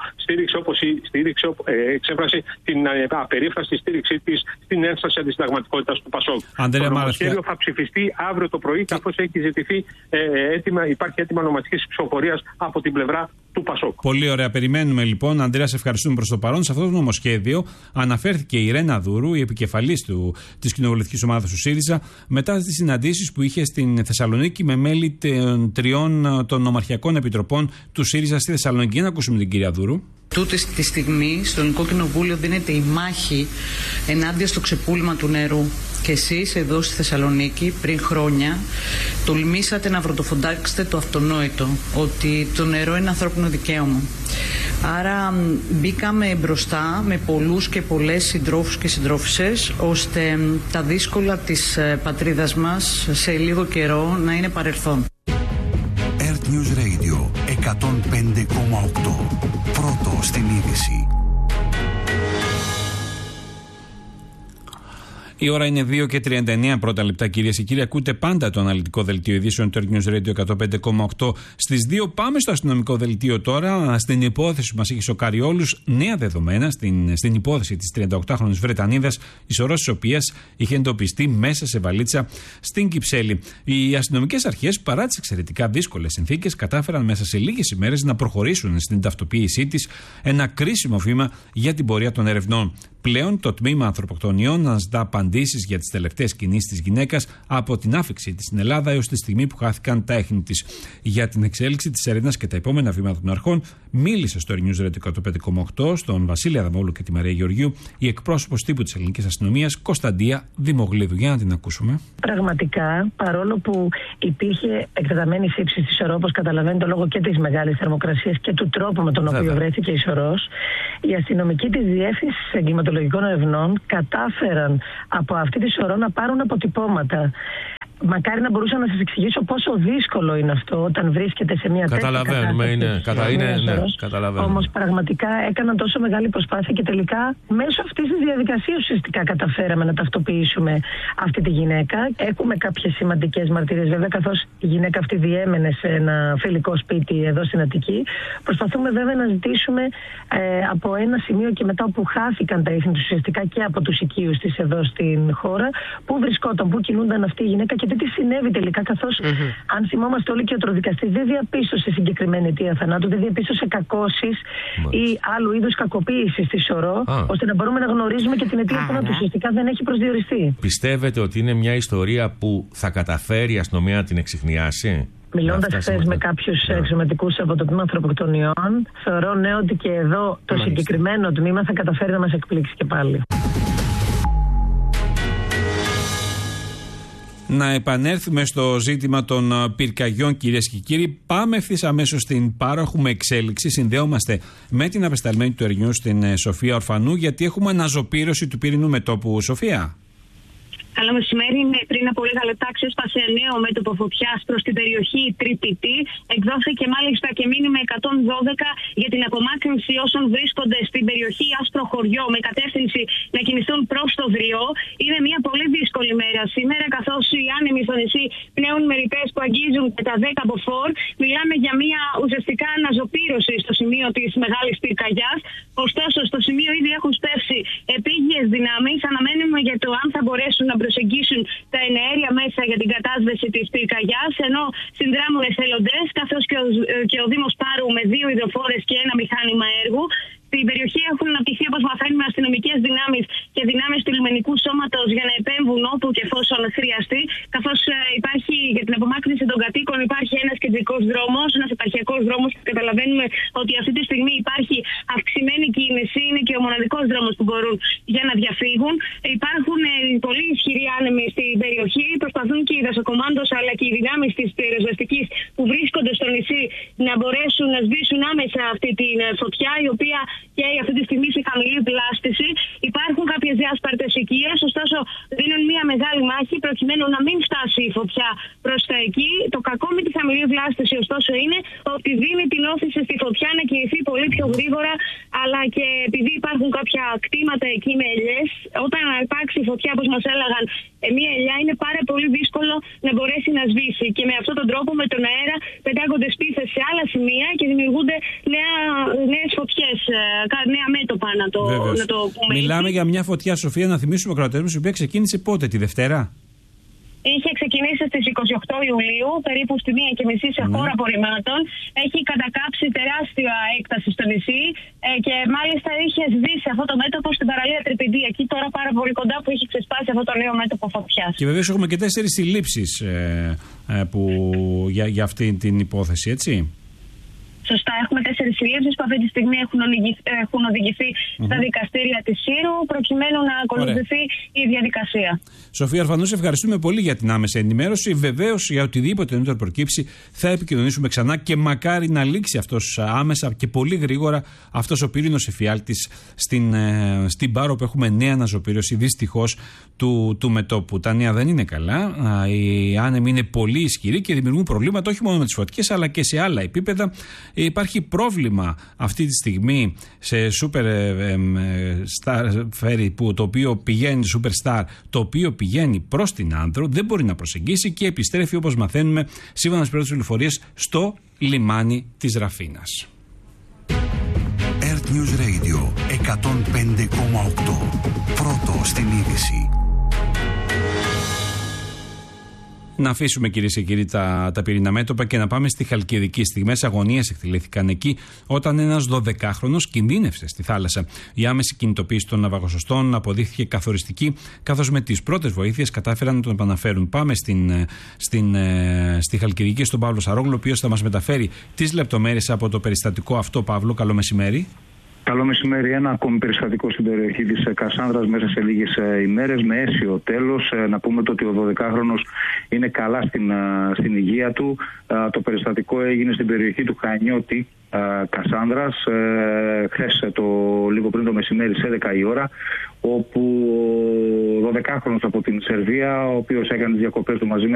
εξέφρασε την απερίφραστη στήριξή της στην ένσταση αντισυνταγματικότητας του ΠΑΣΟΚ. Το νομοσχέδιο θα ψηφιστεί αύριο το πρωί, καθώς έχει ζητηθεί υπάρχει έτοιμα ονομαστικής ψηφοφορίας από την πλευρά του ΠΑΣΟΚ. Πολύ ωραία. Περιμένουμε λοιπόν. Ανδρέα, σε ευχαριστούμε προς το παρόν. Σε αυτό το νομοσχέδιο αναφέρθηκε η Ρένα Δούρου, η επικεφαλής της κοινοβουλευτικής ομάδας του ΣΥΡΙΖΑ, μετά τις συναντήσεις που είχε στην Θεσσαλονίκη με μέλη των νομαρχιακών επιτροπών του ΣΥΡΙΖΑ στη Θεσσαλονίκη. Για να ακούσουμε την κυρία Δούρου. Δημητρίου. Τούτη τη στιγμή στο Ελληνικό Κοινοβούλιο δίνεται η μάχη ενάντια στο ξεπούλημα του νερού. Και εσείς εδώ στη Θεσσαλονίκη πριν χρόνια τολμήσατε να βρωτοφοντάξετε το αυτονόητο, ότι το νερό είναι ανθρώπινο δικαίωμα. Άρα μπήκαμε μπροστά με πολλούς και πολλές συντρόφους και συντρόφισσες, ώστε τα δύσκολα της πατρίδας μας σε λίγο καιρό να είναι παρελθόν. Earth News Radio 105,8. Πρώτο στην είδηση. Η ώρα είναι 2:39 πρώτα λεπτά, κυρίες και κύριοι. Ακούτε πάντα το αναλυτικό δελτίο ειδήσεων του Earth News Radio 105,8. Στις 2 πάμε στο αστυνομικό δελτίο τώρα. Στην υπόθεση που μας έχει σοκάρει όλους, νέα δεδομένα στην υπόθεση της 38χρονης Βρετανίδας, η σωρός της οποίας είχε εντοπιστεί μέσα σε βαλίτσα στην Κυψέλη. Οι αστυνομικές αρχές, παρά τις εξαιρετικά δύσκολες συνθήκες, κατάφεραν μέσα σε λίγες ημέρες να προχωρήσουν στην ταυτοποίησή της, ένα κρίσιμο βήμα για την πορεία των ερευνών. Πλέον το τμήμα ανθρωποκτονιών αναζητά απαντήσεις για τις τελευταίες κινήσεις της γυναίκας από την άφιξή της στην Ελλάδα έως τη στιγμή που χάθηκαν τα έχνη της. Για την εξέλιξη της έρευνας και τα επόμενα βήματα των αρχών, μίλησε στο News Radio 105,8 στον Βασίλη Αδαμόλου και τη Μαρία Γεωργίου η εκπρόσωπος τύπου της ελληνικής αστυνομίας Κωνσταντία Δημογλίδου. Για να την ακούσουμε. Πραγματικά, παρόλο που υπήρχε εκτεταμένη σύψη στη σωρό, όπως καταλαβαίνετε λόγω και της μεγάλης θερμοκρασίας και του τρόπου με τον οποίο βρέθηκε η σωρός, οι αστυνομικοί της Διεύθυνσης Εγκληματολογικών Ερευνών κατάφεραν από αυτή τη σωρό να πάρουν αποτυπώματα. Μακάρι να μπορούσα να σας εξηγήσω πόσο δύσκολο είναι αυτό όταν βρίσκεται σε μια τέτοια κατάσταση. Καταλαβαίνουμε. Όμως πραγματικά έκαναν τόσο μεγάλη προσπάθεια και τελικά μέσω αυτής της διαδικασίας ουσιαστικά καταφέραμε να ταυτοποιήσουμε αυτή τη γυναίκα. Έχουμε κάποιες σημαντικές μαρτυρίες βέβαια, καθώς η γυναίκα αυτή διέμενε σε ένα φιλικό σπίτι εδώ στην Αττική. Προσπαθούμε βέβαια να ζητήσουμε από ένα σημείο και μετά που χάθηκαν τα ίχνη τους ουσιαστικά και από τους οικείους της εδώ στην χώρα, πού βρισκόταν, πού κινούνταν αυτή η γυναίκα και τι συνέβη τελικά, καθώς αν θυμόμαστε όλοι και ο ιατροδικαστής δεν διαπίστωσε συγκεκριμένη αιτία θανάτου, δεν διαπίστωσε κακώσεις ή άλλου είδους κακοποίηση στη σωρό, ώστε να μπορούμε να γνωρίζουμε και την αιτία θανάτου. Ουσιαστικά δεν έχει προσδιοριστεί. Πιστεύετε ότι είναι μια ιστορία που θα καταφέρει η αστυνομία να την εξιχνιάσει? Μιλώντας χθες με κάποιους εξωματικούς από το τμήμα ανθρωποκτονιών, θεωρώ ότι και εδώ το συγκεκριμένο τμήμα θα καταφέρει να μας εκπλήξει και πάλι. Να επανέλθουμε στο ζήτημα των πυρκαγιών, κυρίες και κύριοι. Πάμε ευθύς αμέσως στην Πάρο. Έχουμε εξέλιξη. Συνδέομαστε με την απεσταλμένη του Ερνιού στην Σοφία Ορφανού, γιατί έχουμε αναζωπήρωση του πυρηνού μετώπου. Σοφία. Καλό μεσημέρι. Πριν από λίγα λεπτά ξέσπασε νέο μέτωπο φωτιάς προς την περιοχή Τρίπητη. Εκδόθηκε μάλιστα και μήνυμα 112 για την απομάκρυνση όσων βρίσκονται στην περιοχή Άστρο Χωριό με κατεύθυνση να κινηθούν προς το Δριό. Είναι μια πολύ δύσκολη μέρα σήμερα, καθώς οι άνεμοι στο νησί πνέουν με ρηπές που αγγίζουν και τα 10 μποφόρ. Μιλάμε για μια ουσιαστικά αναζωπήρωση στο σημείο της μεγάλης πυρκαγιάς. Ωστόσο, στο σημείο ήδη έχουν σπεύσει επίγειες δυνάμεις. Αναμένουμε για το αν θα μπορέσουν να προσεγγίσουν τα εναέρια μέσα για την κατάσβεση της πυρκαγιάς, ενώ συνδράμουν εθελοντές, καθώς και ο Δήμος Πάρου με 2 υδροφόρες και ένα μηχάνημα έργου. Στην περιοχή έχουν αναπτυχθεί, όπως μαθαίνουμε, αστυνομικές δυνάμεις και δυνάμεις του λιμενικού σώματος για να επέμβουν όπου και εφόσον χρειαστεί. Καθώς υπάρχει για την απομάκρυνση των κατοίκων, υπάρχει ένας κεντρικός δρόμος, ένας επαρχιακός δρόμος που καταλαβαίνουμε ότι αυτή τη στιγμή υπάρχει αυξημένη κίνηση. Είναι και ο μοναδικός δρόμος που μπορούν για να διαφύγουν. Υπάρχουν πολύ ισχυροί άνεμοι στην περιοχή. Προσπαθούν και οι δασοκομάντος αλλά και οι δυνάμεις της πυροσβεστικής που βρίσκονται στο νησί να μπορέσουν να σβήσουν άμεσα αυτή τη φωτιά, η οποία και αυτή τη στιγμή σε χαμηλή βλάστηση. Υπάρχουν κάποιες διάσπαρτες οικίες, ωστόσο δίνουν μια μεγάλη μάχη προκειμένου να μην φτάσει η φωτιά προς τα εκεί. Το κακό με τη χαμηλή βλάστηση, ωστόσο, είναι ότι δίνει την όθηση στη φωτιά να κινηθεί πολύ πιο γρήγορα, αλλά και επειδή υπάρχουν κάποια κτήματα εκεί με ελιές, όταν υπάρξει φωτιά, όπως μας έλεγαν, μια ελιά, είναι πάρα πολύ δύσκολο να μπορέσει να σβήσει. Και με αυτόν τον τρόπο, με τον αέρα, πετάγονται σπίθες σε άλλα σημεία και δημιουργούνται νέες φωτιές, νέα μέτωπα, να το πούμε. Μιλάμε για μια φωτιά, Σοφία, να θυμίσουμε κρατές, η οποία ξεκίνησε πότε, τη Δευτέρα? Είχε ξεκινήσει στις 28 Ιουλίου, περίπου στη 1:30 σε χώρα απορριμμάτων. Έχει κατακάψει τεράστια έκταση στο νησί και μάλιστα είχε σβήσει αυτό το μέτωπο στην παραλία Τρυπηδία. Εκεί τώρα πάρα πολύ κοντά που έχει ξεσπάσει αυτό το νέο μέτωπο φωτιάς. Και βεβαίως έχουμε και 4 συλλήψεις για αυτή την υπόθεση, έτσι. Σωστά, έχουμε 4 4 συλλήψεις που αυτή τη στιγμή έχουν οδηγηθεί στα δικαστήρια της Σύρου, προκειμένου να ακολουθηθεί η διαδικασία. Σοφία Αρφανού, σε ευχαριστούμε πολύ για την άμεση ενημέρωση. Βεβαίως, για οτιδήποτε νωρίτερο προκύψει, θα επικοινωνήσουμε ξανά και μακάρι να λήξει αυτός άμεσα και πολύ γρήγορα αυτός ο πύρινος εφιάλτης στην Πάρο, που έχουμε νέα αναζωπήρωση δυστυχώς του μετώπου. Τα νέα δεν είναι καλά. Οι άνεμοι είναι πολύ ισχυροί και δημιουργούν προβλήματα όχι μόνο με τις φωτιές αλλά και σε άλλα επίπεδα. Υπάρχει πρόβλημα αυτή τη στιγμή σε Super Star Ferry, το οποίο πηγαίνει Superstar, το οποίο πηγαίνει προς την Άνδρο, δεν μπορεί να προσεγγίσει και επιστρέφει, όπως μαθαίνουμε σύμφωνα με τις πρώτες πληροφορίες, στο λιμάνι της Ραφίνας. Earth News Radio 105,8. Πρώτο στην είδηση. Να αφήσουμε, κυρίες και κύριοι, τα πυρηνά μέτωπα και να πάμε στη Χαλκιδική. Στιγμές αγωνίας εκτελήθηκαν εκεί όταν ένας 12χρονος κινδύνευσε στη θάλασσα. Η άμεση κινητοποίηση των ναυαγοσωστών αποδείχθηκε καθοριστική, καθώς με τις πρώτες βοήθειες κατάφεραν να τον επαναφέρουν. Πάμε στη Χαλκιδική, στον Παύλο Σαρόγλου, ο οποίος θα μας μεταφέρει τις λεπτομέρειες από το περιστατικό αυτό. Παύλο, καλό μεσημέρι. Καλό μεσημέρι. Ένα ακόμη περιστατικό στην περιοχή της Κασάνδρας μέσα σε λίγες ημέρες με αίσιο τέλος. Να πούμε ότι ο 12χρονος είναι καλά στην υγεία του. Το περιστατικό έγινε στην περιοχή του Χανιώτη Κασάνδρας χθες λίγο πριν το μεσημέρι σε 11 η ώρα, όπου ο 12χρονος από την Σερβία, ο οποίος έκανε τις διακοπές του μαζί με